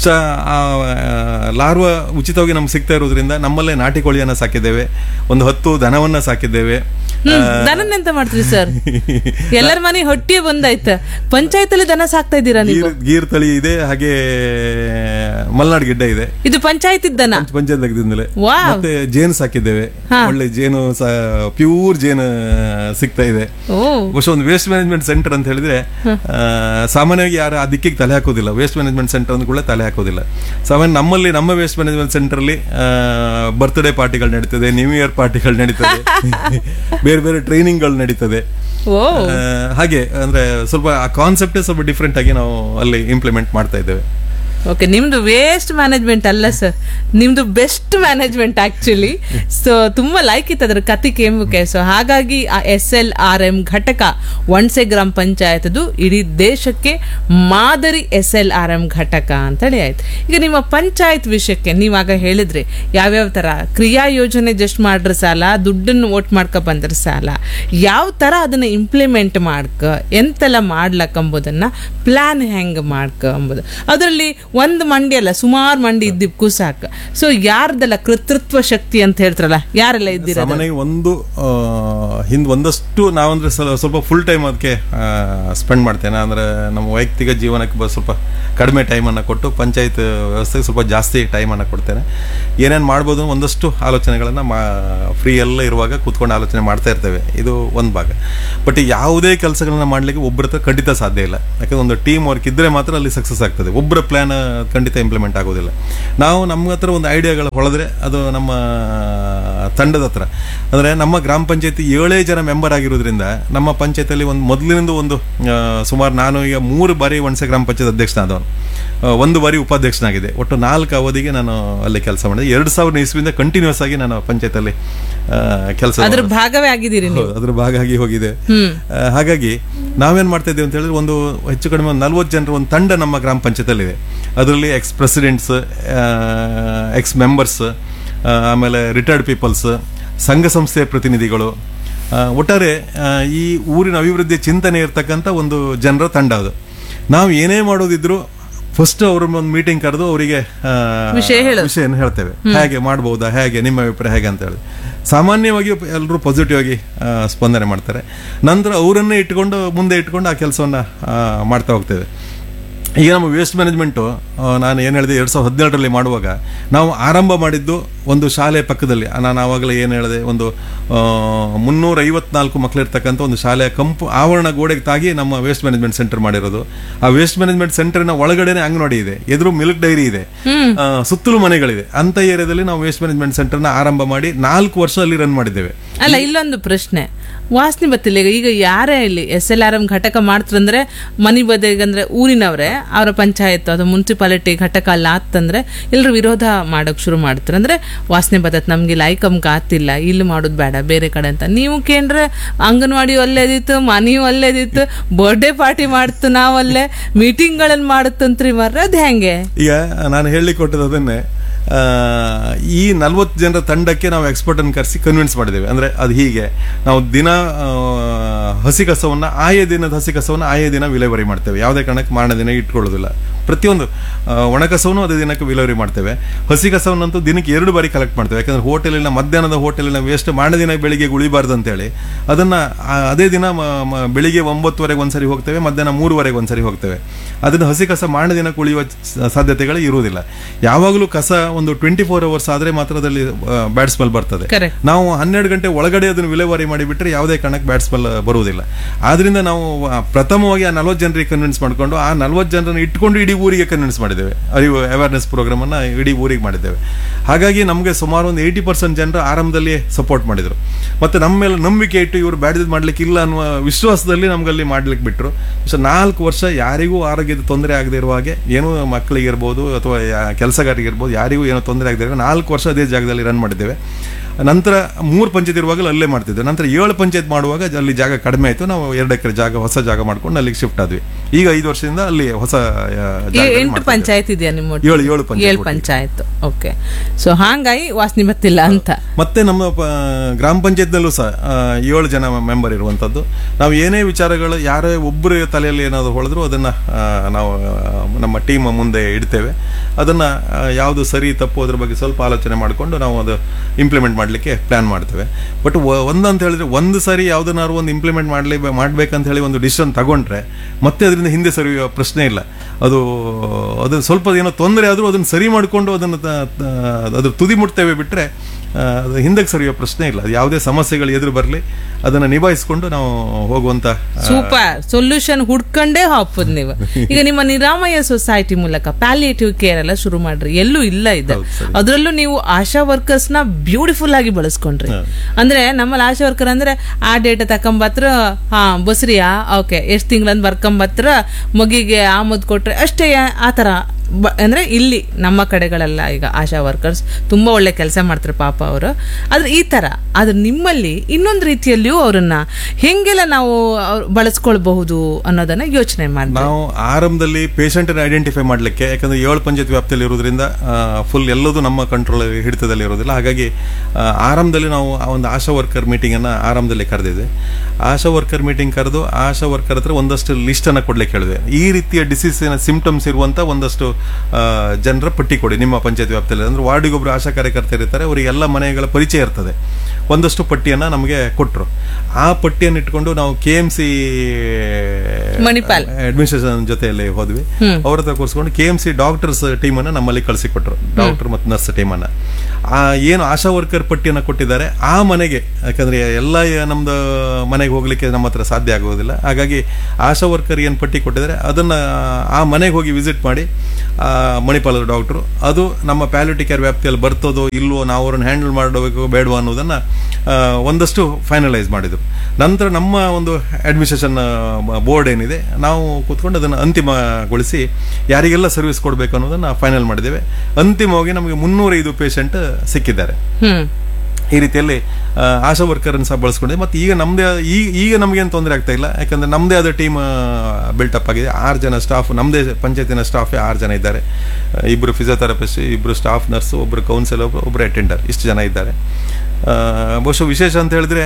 ಲಾರ್ವಾ ಉಚಿತವಾಗಿ ನಮ್ಗೆ ಸಿಗ್ತಾ ಇರೋದ್ರಿಂದ ನಮ್ಮಲ್ಲೇ ನಾಟಿ ಕೋಳಿಯನ್ನ ಸಾಕಿದ್ದೇವೆ, ಒಂದು 10 ದನವನ್ನ ಸಾಕಿದ್ದೇವೆ. ದನನೆಂತ ಮಾಡ್ತೀರಿ ಸರ್? ಎಲ್ಲರ ಮನೆ ಹೊಟ್ಟಿಗೆ ಬಂದಾಯ್ತ. ಪಂಚಾಯತ್ ಅಲ್ಲಿ ದನ ಸಾಕ್ತಾ ಇದ್ದೀರಾ ನೀವು? ಗೀರ್ ತಳಿ ಇದೆ, ಹಾಗೆ ಮಲ್ನಾಡ್ ಗಿಡ್ಡ ಇದೆ. ಇದು ಪಂಚಾಯತ್ ದನ? ಪಂಚಾಯತ್ ಲೆಕ್ಕದಿಂದಲೇ. ಮತ್ತೆ ಜೇನು ಸಾಕಿದ್ದೇವೆ, ಒಳ್ಳೆ ಜೇನು, ಪ್ಯೂರ್ ಜೇನು ಸಿಗ್ತಾ ಇದೆ. ಒಂದು ವೇಸ್ಟ್ ಮ್ಯಾನೇಜ್ಮೆಂಟ್ ಸೆಂಟರ್ ಅಂತ ಹೇಳಿದ್ರೆ ಸಾಮಾನ್ಯವಾಗಿ ಯಾರು ಆ ದಿಕ್ಕಿಗೆ ತಲೆ ಹಾಕೋದಿಲ್ಲ. ವೇಸ್ಟ್ ಮ್ಯಾನೇಜ್ಮೆಂಟ್ ಸೆಂಟರ್ ಅಂದ ಕೂಡ ತಲೆ ಹಾಕೋದಿಲ್ಲ. ಸಾಮಾನ್ಯ ನಮ್ಮಲ್ಲಿ ನಮ್ಮ ವೇಸ್ಟ್ ಮ್ಯಾನೇಜ್ಮೆಂಟ್ ಸೆಂಟರ್ ಅಲ್ಲಿ ಬರ್ತ್ಡೇ ಪಾರ್ಟಿಗಳು ನಡೀತದೆ, ನ್ಯೂ ಇಯರ್ ಪಾರ್ಟಿಗಳು ನಡೀತದೆ, ಬೇರೆ ಬೇರೆ ಟ್ರೈನಿಂಗ್ಗಳು ನಡೀತದೆ. ಹಾಗೆ ಅಂದ್ರೆ ಸ್ವಲ್ಪ ಆ ಕಾನ್ಸೆಪ್ಟ್ ಸ್ವಲ್ಪ ಡಿಫ್ರೆಂಟ್ ಆಗಿ ನಾವು ಅಲ್ಲಿ ಇಂಪ್ಲಿಮೆಂಟ್ ಮಾಡ್ತಾ ಇದ್ದೇವೆ. ಓಕೆ, ನಿಮ್ದು ವೇಸ್ಟ್ ಮ್ಯಾನೇಜ್ಮೆಂಟ್ ಅಲ್ಲ ಸರ್, ನಿಮ್ದು ಬೆಸ್ಟ್ ಮ್ಯಾನೇಜ್ಮೆಂಟ್ ಆಕ್ಚುಲಿ. ಸೊ ತುಂಬಾ ಲೈಕ್ ಇತ್ತು ಅದರ ಕತೆ ಕೇಂಬುಕೆ. ಸೊ ಹಾಗಾಗಿ ಆ SLRM ಘಟಕ ವಣ್ಸೆ ಗ್ರಾಮ ಪಂಚಾಯತ್ದು ಇಡೀ ದೇಶಕ್ಕೆ ಮಾದರಿ SLRM ಘಟಕ ಅಂತೇಳಿ ಆಯ್ತು. ಈಗ ನಿಮ್ಮ ಪಂಚಾಯತ್ ವಿಷಯಕ್ಕೆ ನೀವಾಗ ಹೇಳಿದ್ರಿ ಯಾವ್ಯಾವ ತರ ಕ್ರಿಯಾ ಯೋಜನೆ ಜಸ್ಟ್ ಮಾಡ್ರ ಸಾಲ, ದುಡ್ಡನ್ನು ಓಟ್ ಮಾಡ್ಕೊ ಬಂದ್ರ ಸಾಲ, ಯಾವ ತರ ಅದನ್ನ ಇಂಪ್ಲಿಮೆಂಟ್ ಮಾಡ್ಕ, ಎಂತೆಲ್ಲ ಮಾಡ್ಲಕ್ ಎಂಬುದನ್ನ ಪ್ಲಾನ್ ಹೆಂಗ್ ಮಾಡ್ಕ ಎಂಬುದು. ಅದರಲ್ಲಿ ಒಂದು ಮಂಡಿ ಅಲ್ಲ, ಸುಮಾರು ಮಂಡಿ ಇದ್ದಿಪ್ಕು ಸಾಕು. ಸೊ ಯಾರ್ದೆಲ್ಲ ಕರ್ತೃತ್ವ ಶಕ್ತಿ ಅಂತ ಹೇಳ್ತಾರಲ್ಲ, ಯಾರೆಲ್ಲ ಇದ್ದೀರಾ? ಸಾಮಾನ್ಯವಾಗಿ ಒಂದಷ್ಟು ನಾವಂದ್ರೆ ಸ್ವಲ್ಪ ಫುಲ್ ಟೈಮ್ ಅದಕ್ಕೆ ಸ್ಪೆಂಡ್ ಮಾಡ್ತೇನೆ. ಅಂದ್ರೆ ನಮ್ಮ ವೈಯಕ್ತಿಕ ಜೀವನಕ್ಕೆ ಸ್ವಲ್ಪ ಕಡಿಮೆ ಟೈಮನ್ನು ಕೊಟ್ಟು ಪಂಚಾಯತ್ ವ್ಯವಸ್ಥೆಗೆ ಸ್ವಲ್ಪ ಜಾಸ್ತಿ ಟೈಮನ್ನು ಕೊಡ್ತೇನೆ. ಏನೇನು ಮಾಡ್ಬೋದು ಒಂದಷ್ಟು ಆಲೋಚನೆಗಳನ್ನು ಫ್ರೀ ಎಲ್ಲ ಇರುವಾಗ ಕೂತ್ಕೊಂಡು ಆಲೋಚನೆ ಮಾಡ್ತಾ ಇರ್ತೇವೆ. ಇದು ಒಂದು ಭಾಗ. ಬಟ್ ಯಾವುದೇ ಕೆಲಸಗಳನ್ನ ಮಾಡಲಿಕ್ಕೆ ಒಬ್ಬರ ಹತ್ರ ಖಂಡಿತ ಸಾಧ್ಯ ಇಲ್ಲ. ಯಾಕಂದ್ರೆ ಒಂದು ಟೀಮ್ ವರ್ಕ್ ಇದ್ದರೆ ಮಾತ್ರ ಅಲ್ಲಿ ಸಕ್ಸಸ್ ಆಗ್ತದೆ. ಒಬ್ಬರ ಪ್ಲ್ಯಾನ್ ಖಂಡಿತ ಇಂಪ್ಲಿಮೆಂಟ್ ಆಗೋದಿಲ್ಲ. ನಾವು ನಮ್ಮ ಹತ್ರ ಒಂದು ಐಡಿಯಾಗಳು ಹೊಳೆದ್ರೆ ಅದು ನಮ್ಮ ತಂಡದ ಹತ್ರ, ಅಂದರೆ ನಮ್ಮ ಗ್ರಾಮ ಪಂಚಾಯತಿ 7 ಜನ ಮೆಂಬರ್ ಆಗಿರೋದ್ರಿಂದ ನಮ್ಮ ಪಂಚಾಯತಿಯಲ್ಲಿ ಮೊದಲಿನಿಂದ ಸುಮಾರು ನಾನು ಈಗ 3 ಬಾರಿ ಒಣಸೆ ಗ್ರಾಮ ಪಂಚಾಯತ್ ಅಧ್ಯಕ್ಷನಾದವನು, 1 ಬಾರಿ ಉಪಾಧ್ಯಕ್ಷನಾಗಿದೆ. ಒಟ್ಟು 4 ಅವಧಿಗೆ ನಾನು ಅಲ್ಲಿ ಕೆಲಸ ಮಾಡಿದೆ. 2000 ಇಸ್ವಿಯಿಂದ ಕಂಟಿನ್ಯೂಸ್ ಆಗಿ ನಾನು ಪಂಚಾಯತ್ ಕೆಲಸ ಅದ್ರ ಭಾಗವೇ ಆಗಿದ್ದೀರಿ, ಅದ್ರ ಭಾಗ ಆಗಿ ಹೋಗಿದೆ. ಹಾಗಾಗಿ ನಾವೇನ್ ಮಾಡ್ತಾ ಇದ್ದೇವೆ ಅಂತ ಹೇಳಿದ್ರೆ ಒಂದು ಹೆಚ್ಚು ಕಡಿಮೆ 40 ಜನರ ಒಂದು ತಂಡ ನಮ್ಮ ಗ್ರಾಮ ಪಂಚಾಯತ್ ಇದೆ. ಅದರಲ್ಲಿ ಎಕ್ಸ್ ಪ್ರೆಸಿಡೆಂಟ್ಸ್, ಎಕ್ಸ್ ಮೆಂಬರ್ಸ್, ಆಮೇಲೆ ರಿಟೈರ್ಡ್ ಪೀಪಲ್ಸ್, ಸಂಘ ಸಂಸ್ಥೆಯ ಪ್ರತಿನಿಧಿಗಳು, ಒಟ್ಟಾರೆ ಈ ಊರಿನ ಅಭಿವೃದ್ಧಿಯ ಚಿಂತನೆ ಇರ್ತಕ್ಕಂಥ ಒಂದು ಜನರ ತಂಡ ಅದು. ನಾವು ಏನೇ ಮಾಡೋದಿದ್ರು ಫಸ್ಟ್ ಅವ್ರ ಒಂದು ಮೀಟಿಂಗ್ ಕರೆದು ಅವರಿಗೆ ವಿಷಯನ ಹೇಳ್ತೇವೆ. ಹೇಗೆ ಮಾಡ್ಬೋದಾ, ಹೇಗೆ ನಿಮ್ಮ ಅಭಿಪ್ರಾಯ ಹೇಗೆ ಅಂತ ಹೇಳಿ ಸಾಮಾನ್ಯವಾಗಿ ಎಲ್ಲರೂ ಪಾಸಿಟಿವ್ ಆಗಿ ಸ್ಪಂದನೆ ಮಾಡ್ತಾರೆ. ನಂತರ ಅವರನ್ನೇ ಮುಂದೆ ಇಟ್ಕೊಂಡು ಆ ಕೆಲಸವನ್ನು ಮಾಡ್ತಾ ಹೋಗ್ತೇವೆ. ಈಗ ನಮ್ಮ ವೇಸ್ಟ್ ಮ್ಯಾನೇಜ್ಮೆಂಟು ನಾನು ಏನು ಹೇಳಿದೆ 2017ರಲ್ಲಿ ಮಾಡುವಾಗ ನಾವು ಆರಂಭ ಮಾಡಿದ್ದು ಒಂದು ಶಾಲೆ ಪಕ್ಕದಲ್ಲಿ. ನಾನು ಆವಾಗಲೇ ಏನು ಹೇಳಿದೆ, ಒಂದು 354 ಮಕ್ಕಳಿರ್ತಕ್ಕಂಥ ಒಂದು ಶಾಲೆಯ ಕಂಪು ಆವರಣ ಗೋಡೆಗೆ ತಾಗಿ ನಮ್ಮ ವೇಸ್ಟ್ ಮ್ಯಾನೇಜ್ಮೆಂಟ್ ಸೆಂಟರ್ ಮಾಡಿರೋದು. ಆ ವೇಸ್ಟ್ ಮ್ಯಾನೇಜ್ಮೆಂಟ್ ಸೆಂಟರ್ನ ಒಳಗಡೆನೆ ಅಂಗನವಾಡಿ ಇದೆ, ಎದುರು ಮಿಲ್ಕ್ ಡೈರಿ ಇದೆ, ಸುತ್ತಲೂ ಮನೆಗಳಿದೆ. ಅಂತ ಏರಿಯಾದಲ್ಲಿ ನಾವು ವೇಸ್ಟ್ ಮ್ಯಾನೇಜ್ಮೆಂಟ್ ಸೆಂಟರ್ನ ಆರಂಭ ಮಾಡಿ 4 ವರ್ಷ ಅಲ್ಲಿ ರನ್ ಮಾಡಿದ್ದೇವೆ. ಅಲ್ಲ, ಇಲ್ಲೊಂದು ಪ್ರಶ್ನೆ ವಾಸನೆ ಬತ್ತಿಲ್ಲ. ಈಗ ಯಾರೇ ಇಲ್ಲಿ SLRM ಘಟಕ ಮಾಡ್ತಾರಂದ್ರೆ ಮನಿ ಬದಿಗಂದ್ರೆ ಊರಿನವ್ರೆ, ಅವರ ಪಂಚಾಯತ್ ಅಥವಾ ಮುನ್ಸಿಪಾಲಿಟಿ ಘಟಕ ಅಲ್ಲ ಆತಂದ್ರೆ ಎಲ್ಲರೂ ವಿರೋಧ ಮಾಡೋಕೆ ಶುರು ಮಾಡ್ತಾರೆ. ಅಂದ್ರೆ ವಾಸನೆ ಬದತ್ ನಮ್ಗೆ ಲೈಕಮ್ಗೆ ಆತಿಲ್ಲ, ಇಲ್ಲಿ ಮಾಡೋದು ಬೇಡ ಬೇರೆ ಕಡೆ ಅಂತ. ನೀವು ಕೇಂದ್ರ ಅಂಗನವಾಡಿ ಒಳ್ಳೇದಿತ್ತು, ಮನೆಯೂ ಒಳ್ಳೇದಿತ್ತು, ಬರ್ಡೇ ಪಾರ್ಟಿ ಮಾಡ್ತು, ನಾವಲ್ಲೇ ಮೀಟಿಂಗ್ಗಳನ್ನು ಮಾಡುತ್ತಂತ್ರಿ ಮಾರ್ರೆ, ಅದು ಹೆಂಗೆ? ಈಗ ನಾನು ಹೇಳಿ ಕೊಟ್ಟದ್ದು ಅದನ್ನೇ. ಈ 40 ಜನರ ತಂಡಕ್ಕೆ ನಾವು ಎಕ್ಸ್ಪರ್ಟ್ ಅನ್ನು ಕರೆಸಿ ಕನ್ವಿನ್ಸ್ ಮಾಡಿದ್ದೇವೆ. ಅಂದ್ರೆ ಅದು ಹೀಗೆ ನಾವು ದಿನ ಹಸಿ ಕಸವನ್ನು ಆಯಾ ದಿನದ ಹಸಿ ಕಸವನ್ನು ಆಯಾ ದಿನ ವಿಲೇವಾರಿ ಮಾಡ್ತೇವೆ. ಯಾವುದೇ ಕಾರಣಕ್ಕೆ ಮಾರನೇ ದಿನ ಇಟ್ಕೊಳ್ಳೋದಿಲ್ಲ. ಪ್ರತಿಯೊಂದು ಒಣ ಕಸವನ್ನು ಅದೇ ದಿನಕ್ಕೆ ವಿಲೇವಾರಿ ಮಾಡ್ತೇವೆ. ಹಸಿ ಕಸವನ್ನಂತೂ ದಿನಕ್ಕೆ 2 ಬಾರಿ ಕಲೆಕ್ಟ್ ಮಾಡ್ತೇವೆ. ಯಾಕಂದ್ರೆ ಮಧ್ಯಾಹ್ನದ ಹೋಟೆಲಿನ ವೇಸ್ಟ್ ಮಾರನೇ ದಿನ ಬೆಳಿಗ್ಗೆ ಉಳಿಬಾರ್ದು ಅಂತೇಳಿ ಅದನ್ನ ಅದೇ ದಿನ ಬೆಳಿಗ್ಗೆ 9:30 ಒಂದ್ಸರಿ ಹೋಗ್ತೇವೆ, ಮಧ್ಯಾಹ್ನ 3:00 ಒಂದ್ಸರಿ ಹೋಗ್ತೇವೆ. ಅದನ್ನ ಹಸಿ ಕಸ ಮಾರನೇ ದಿನಕ್ಕೆ ಉಳಿಯುವ ಸಾಧ್ಯತೆಗಳು ಇರುವುದಿಲ್ಲ. ಯಾವಾಗಲೂ ಕಸ ಒಂದು 24 ಅವರ್ಸ್ ಆದ್ರೆ ಮಾತ್ರ ಅದರಲ್ಲಿ ಬ್ಯಾಡ್ ಸ್ಮೆಲ್ ಬರ್ತದೆ. ನಾವು 12 ಗಂಟೆ ಒಳಗಡೆ ಅದನ್ನು ವಿಲೇವಾರಿ ಮಾಡಿಬಿಟ್ರೆ ಯಾವುದೇ ಕಾರಣಕ್ಕೆ ಬ್ಯಾಡ್ ಸ್ಮೆಲ್ ಬರುವುದಿಲ್ಲ. ಆದ್ರಿಂದ ನಾವು ಪ್ರಥಮವಾಗಿ ಆ 40 ಜನರಿಗೆ ಕನ್ವಿನ್ಸ್ ಮಾಡ್ಕೊಂಡು ಆ 40 ಜನರನ್ನು ಇಟ್ಕೊಂಡು ಇಡೀ ಊರಿಗೆ ಕನ್ವಿನ್ಸ್ ಮಾಡಿದ್ದೇವೆ. ಅವೇರ್ನೆಸ್ ಪ್ರೋಗ್ರಾಮ್ ಅನ್ನ ಇಡೀ ಊರಿಗೆ ಮಾಡಿದ್ದೇವೆ. ಹಾಗಾಗಿ ನಮಗೆ ಸುಮಾರು ಒಂದು 80% ಜನರು ಆರಂಭದಲ್ಲಿ ಸಪೋರ್ಟ್ ಮಾಡಿದ್ರು. ಮತ್ತೆ ನಮ್ಮ ಮೇಲೆ ನಂಬಿಕೆ ಇಟ್ಟು ಇವರು ಬ್ಯಾಡ್ ಮಾಡ್ಲಿಕ್ಕೆ ಇಲ್ಲ ಅನ್ನುವ ವಿಶ್ವಾಸದಲ್ಲಿ ನಮ್ಗಲ್ಲಿ ಮಾಡ್ಲಿಕ್ಕೆ ಬಿಟ್ರು. 4 ವರ್ಷ ಯಾರಿಗೂ ಆರೋಗ್ಯದ ತೊಂದರೆ ಆಗದೆ ಇರುವ ಹಾಗೆ, ಏನೋ ಮಕ್ಕಳಿಗಿರ್ಬೋದು ಅಥವಾ ಕೆಲಸಗಾರರಿಗಿರ್ಬೋದು ಯಾರಿಗೂ ಏನೋ ತೊಂದರೆ ಆಗದೆ 4 ವರ್ಷ ಅದೇ ಜಾಗದಲ್ಲಿ ರನ್ ಮಾಡಿದ್ದೇವೆ. ನಂತರ 3 ಪಂಚಾಯತ್ ಇರುವಾಗಲೂ ಅಲ್ಲೇ ಮಾಡ್ತಿದ್ದೆ. ನಂತರ 7 ಪಂಚಾಯತ್ ಮಾಡುವಾಗ ಅಲ್ಲಿ ಜಾಗ ಕಡಿಮೆ ಆಯಿತು. ನಾವು 2 ಎಕರೆ ಜಾಗ ಹೊಸ ಜಾಗ ಮಾಡ್ಕೊಂಡು ಅಲ್ಲಿಗೆ ಶಿಫ್ಟ್ ಆದ್ವಿ. ಈಗ 5 ವರ್ಷದಿಂದ ಅಲ್ಲಿ ಹೊಸ 8 ಪಂಚಾಯತ್ ಇದೆಯಾ ನಿಮ್ಮ? 7 ಪಂಚಾಯತ್. ಓಕೆ. ಸೊ ಹಾಗಾಗಿ ವಾಸನೆ ಬತ್ತಿಲ್ಲ ಅಂತ. ಮತ್ತೆ ನಮ್ಮ ಗ್ರಾಮ ಪಂಚಾಯತ್ನಲ್ಲೂ ಸಹ 7 ಜನ ಮೆಂಬರ್ ಇರುವಂತದ್ದು. ನಾವು ಏನೇ ವಿಚಾರಗಳು ಯಾರೇ ಒಬ್ಬರ ತಲೆಯಲ್ಲಿ ಏನಾದ್ರು ಹೊಳೆದ್ರು ಅದನ್ನ ನಾವು ನಮ್ಮ ಟೀಮ್ ಮುಂದೆ ಇಡ್ತೇವೆ. ಅದನ್ನ ಯಾವುದು ಸರಿ ತಪ್ಪು ಅದ್ರ ಬಗ್ಗೆ ಸ್ವಲ್ಪ ಆಲೋಚನೆ ಮಾಡಿಕೊಂಡು ನಾವು ಅದು ಇಂಪ್ಲಿಮೆಂಟ್ ಮಾಡಲಿಕ್ಕೆ ಪ್ಲಾನ್ ಮಾಡ್ತೇವೆ. ಬಟ್ ಒಂದಂತ ಹೇಳಿದ್ರೆ ಒಂದು ಸಾರಿ ಯಾವ್ದನ್ನಾರು ಒಂದು ಇಂಪ್ಲಿಮೆಂಟ್ ಮಾಡ್ಬೇಕಂತ ಹೇಳಿ ಒಂದು ಡಿಸಿಷನ್ ತಗೊಂಡ್ರೆ ಮತ್ತೆ ಅದರಿಂದ ಹಿಂದೆ ಸರಿಯುವ ಪ್ರಶ್ನೆ ಇಲ್ಲ. ಅದನ್ನ ಸ್ವಲ್ಪ ಏನೋ ತೊಂದರೆ ಆದ್ರೂ ಅದನ್ನ ಸರಿ ಮಾಡಿಕೊಂಡು ಅದ್ರ ತುದಿ ಮುಟ್ತೇವೆ ಬಿಟ್ರೆ ಅದು ಹಿಂದಕ್ಕೆ ಸರಿಯುವ ಪ್ರಶ್ನೆ ಇಲ್ಲ. ಅದು ಯಾವುದೇ ಸಮಸ್ಯೆಗಳು ಎದುರು ಬರಲಿ ಅದನ್ನ ನಿಭಾಯಿಸಿಕೊಂಡು ನಾವು ಹೋಗುವಂತ ಸೂಪರ್ ಸೊಲ್ಯೂಷನ್ ಹುಡ್ಕೊಂಡೇ ಹಾಕೋದು ನೀವು. ಈಗ ನಿಮ್ಮ ನಿರಾಮಯ ಸೊಸೈಟಿ ಮೂಲಕ ಪ್ಯಾಲಿಯೇಟಿವ್ ಕೇರ್ ಎಲ್ಲ ಶುರು ಮಾಡ್ರಿ, ಎಲ್ಲೂ ಇಲ್ಲ ಇದೆ. ಅದರಲ್ಲೂ ನೀವು ಆಶಾ ವರ್ಕರ್ಸ್ ನ ಬ್ಯೂಟಿಫುಲ್ ಆಗಿ ಬಳಸ್ಕೊಂಡ್ರಿ. ಅಂದ್ರೆ ನಮ್ಮಲ್ಲಿ ಆಶಾ ವರ್ಕರ್ ಅಂದ್ರೆ ಆ ಡೇಟಾ ತಕೊಂಬತ್ರ, ಬಸ್ರಿಯಾ ಓಕೆ ಎಷ್ಟು ತಿಂಗಳಂದ್ ಬರ್ಕೊಂಬತ್ರ, ಮಗಿಗೆ ಆಮದ್ ಕೊಟ್ರೆ ಅಷ್ಟೇ, ಆತರ ಅಂದ್ರೆ ಇಲ್ಲಿ ನಮ್ಮ ಕಡೆಗಳೆಲ್ಲ ಈಗ ಆಶಾ ವರ್ಕರ್ಸ್ ತುಂಬಾ ಒಳ್ಳೆ ಕೆಲಸ ಮಾಡ್ತಾರೆ ಪಾಪ ಅವರು. ಆದ್ರೆ ಈ ತರ ಆದ್ರೆ ನಿಮ್ಮಲ್ಲಿ ಇನ್ನೊಂದು ರೀತಿಯಲ್ಲಿಯೂ ಅವರನ್ನ ಹೆಂಗೆಲ್ಲ ನಾವು ಬಳಸ್ಕೊಳ್ಬಹುದು ಅನ್ನೋದನ್ನ ಯೋಚನೆ ಮಾಡಿ. ನಾವು ಆರಂಭದಲ್ಲಿ ಪೇಷಂಟ್ ಐಡೆಂಟಿಫೈ ಮಾಡ್ಲಿಕ್ಕೆ, ಯಾಕಂದ್ರೆ 7 ಪಂಚಾಯತ್ ವ್ಯಾಪ್ತಿಯಲ್ಲಿ ಇರೋದ್ರಿಂದ ಫುಲ್ ಎಲ್ಲದೂ ನಮ್ಮ ಕಂಟ್ರೋಲ್ ಹಿಡಿತದಲ್ಲಿ ಇರೋದಿಲ್ಲ. ಹಾಗಾಗಿ ಆರಂಭದಲ್ಲಿ ನಾವು ಒಂದು ಆಶಾ ವರ್ಕರ್ ಮೀಟಿಂಗ್ ಅನ್ನ ಆರಂಭದಲ್ಲಿ ಕರೆದಿದೆ. ಆಶಾ ವರ್ಕರ್ ಮೀಟಿಂಗ್ ಕರೆದು ಆಶಾ ವರ್ಕರ್ ಹತ್ರ ಒಂದಷ್ಟು ಲಿಸ್ಟ್ ಅನ್ನ ಕೊಡ್ಲಿಕ್ಕೆ ಹೇಳಿದೆ. ಈ ರೀತಿಯ ಡಿಸೀಸ್ ಸಿಂಪ್ಟಮ್ಸ್ ಇರುವಂತ ಒಂದಷ್ಟು ಜನರ ಪಟ್ಟಿ ಕೊಡಿ ನಿಮ್ಮ ಪಂಚಾಯತ್ ವ್ಯಾಪ್ತಿಯಲ್ಲಿ. ಅಂದ್ರೆ ವಾರ್ಡಿಗೊಬ್ರು ಆಶಾ ಕಾರ್ಯಕರ್ತರು ಇರ್ತಾರೆ, ಅವರಿಗೆ ಎಲ್ಲ ಮನೆಗಳ ಪರಿಚಯ ಇರ್ತದೆ. ಒಂದಷ್ಟು ಪಟ್ಟಿಯನ್ನು ನಮಗೆ ಕೊಟ್ಟರು. ಆ ಪಟ್ಟಿಯನ್ನು ಇಟ್ಕೊಂಡು ನಾವು KMC ಮಣಿಪಾಲ್ ಅಡ್ಮಿನಿಸ್ಟ್ರೇಷನ್ ಜೊತೆಯಲ್ಲಿ ಹೋದ್ವಿ. ಅವ್ರ ಹತ್ರ ಕೂರಿಸ್ಕೊಂಡು KMC ಡಾಕ್ಟರ್ಸ್ ಟೀಮನ್ನು ನಮ್ಮಲ್ಲಿ ಕಳಿಸಿಕೊಟ್ರು, ಡಾಕ್ಟರ್ ಮತ್ತು ನರ್ಸ್ ಟೀಮನ್ನು. ಏನು ಆಶಾ ವರ್ಕರ್ ಪಟ್ಟಿಯನ್ನು ಕೊಟ್ಟಿದ್ದಾರೆ ಆ ಮನೆಗೆ, ಯಾಕಂದ್ರೆ ಎಲ್ಲ ನಮ್ದು ಮನೆಗೆ ಹೋಗ್ಲಿಕ್ಕೆ ನಮ್ಮ ಹತ್ರ ಸಾಧ್ಯ ಆಗೋದಿಲ್ಲ. ಹಾಗಾಗಿ ಆಶಾ ವರ್ಕರ್ ಏನು ಪಟ್ಟಿ ಕೊಟ್ಟಿದ್ದಾರೆ ಅದನ್ನು ಆ ಮನೆಗೆ ಹೋಗಿ ವಿಸಿಟ್ ಮಾಡಿ ಮಣಿಪಾಲದ ಡಾಕ್ಟ್ರು ಅದು ನಮ್ಮ ಪ್ಯಾಲಿಟಿ ಕೇರ್ ವ್ಯಾಪ್ತಿಯಲ್ಲಿ ಬರ್ತದೋ ಇಲ್ವೋ, ನಾವು ಅವ್ರನ್ನ ಹ್ಯಾಂಡಲ್ ಮಾಡಬೇಕು ಬೇಡವೋ ಅನ್ನೋದನ್ನು ಒಂದಷ್ಟು ಫೈನಲೈಸ್ ಮಾಡಿದರು. ನಂತರ ನಮ್ಮ ಒಂದು ಅಡ್ಮಿನಿಸ್ಟ್ರೇಷನ್ ಬೋರ್ಡ್ ಏನಿದೆ, ನಾವು ಕೂತ್ಕೊಂಡು ಅದನ್ನು ಅಂತಿಮಗೊಳಿಸಿ ಯಾರಿಗೆಲ್ಲ ಸರ್ವಿಸ್ ಕೊಡಬೇಕು ಅನ್ನೋದನ್ನು ಫೈನಲ್ ಮಾಡಿದ್ದೇವೆ. ಅಂತಿಮವಾಗಿ ನಮಗೆ 305 ಪೇಷಂಟ್ ಸಿಕ್ಕಿದ್ದಾರೆ. ಈ ರೀತಿಯಲ್ಲಿ ಆಶಾ ವರ್ಕರನ್ನು ಸಹ ಬಳಸ್ಕೊಂಡಿದೆ. ಮತ್ತು ಈಗ ನಮ್ಮದೇ ಈಗ ನಮಗೇನು ತೊಂದರೆ ಆಗ್ತಾ ಇಲ್ಲ, ಯಾಕಂದರೆ ನಮ್ಮದೇ ಆದ ಟೀಮ್ ಬಿಲ್ಟಪ್ ಆಗಿದೆ. 6 ಜನ ಸ್ಟಾಫ್, ನಮ್ಮದೇ ಪಂಚಾಯತಿನ ಸ್ಟಾಫೇ 6 ಜನ ಇದ್ದಾರೆ. 2 physiotherapist, 2 staff nurse, 1 counsellor, 1 attender, ಇಷ್ಟು ಜನ ಇದ್ದಾರೆ. ಬಹುಶಃ ವಿಶೇಷ ಅಂತ ಹೇಳಿದ್ರೆ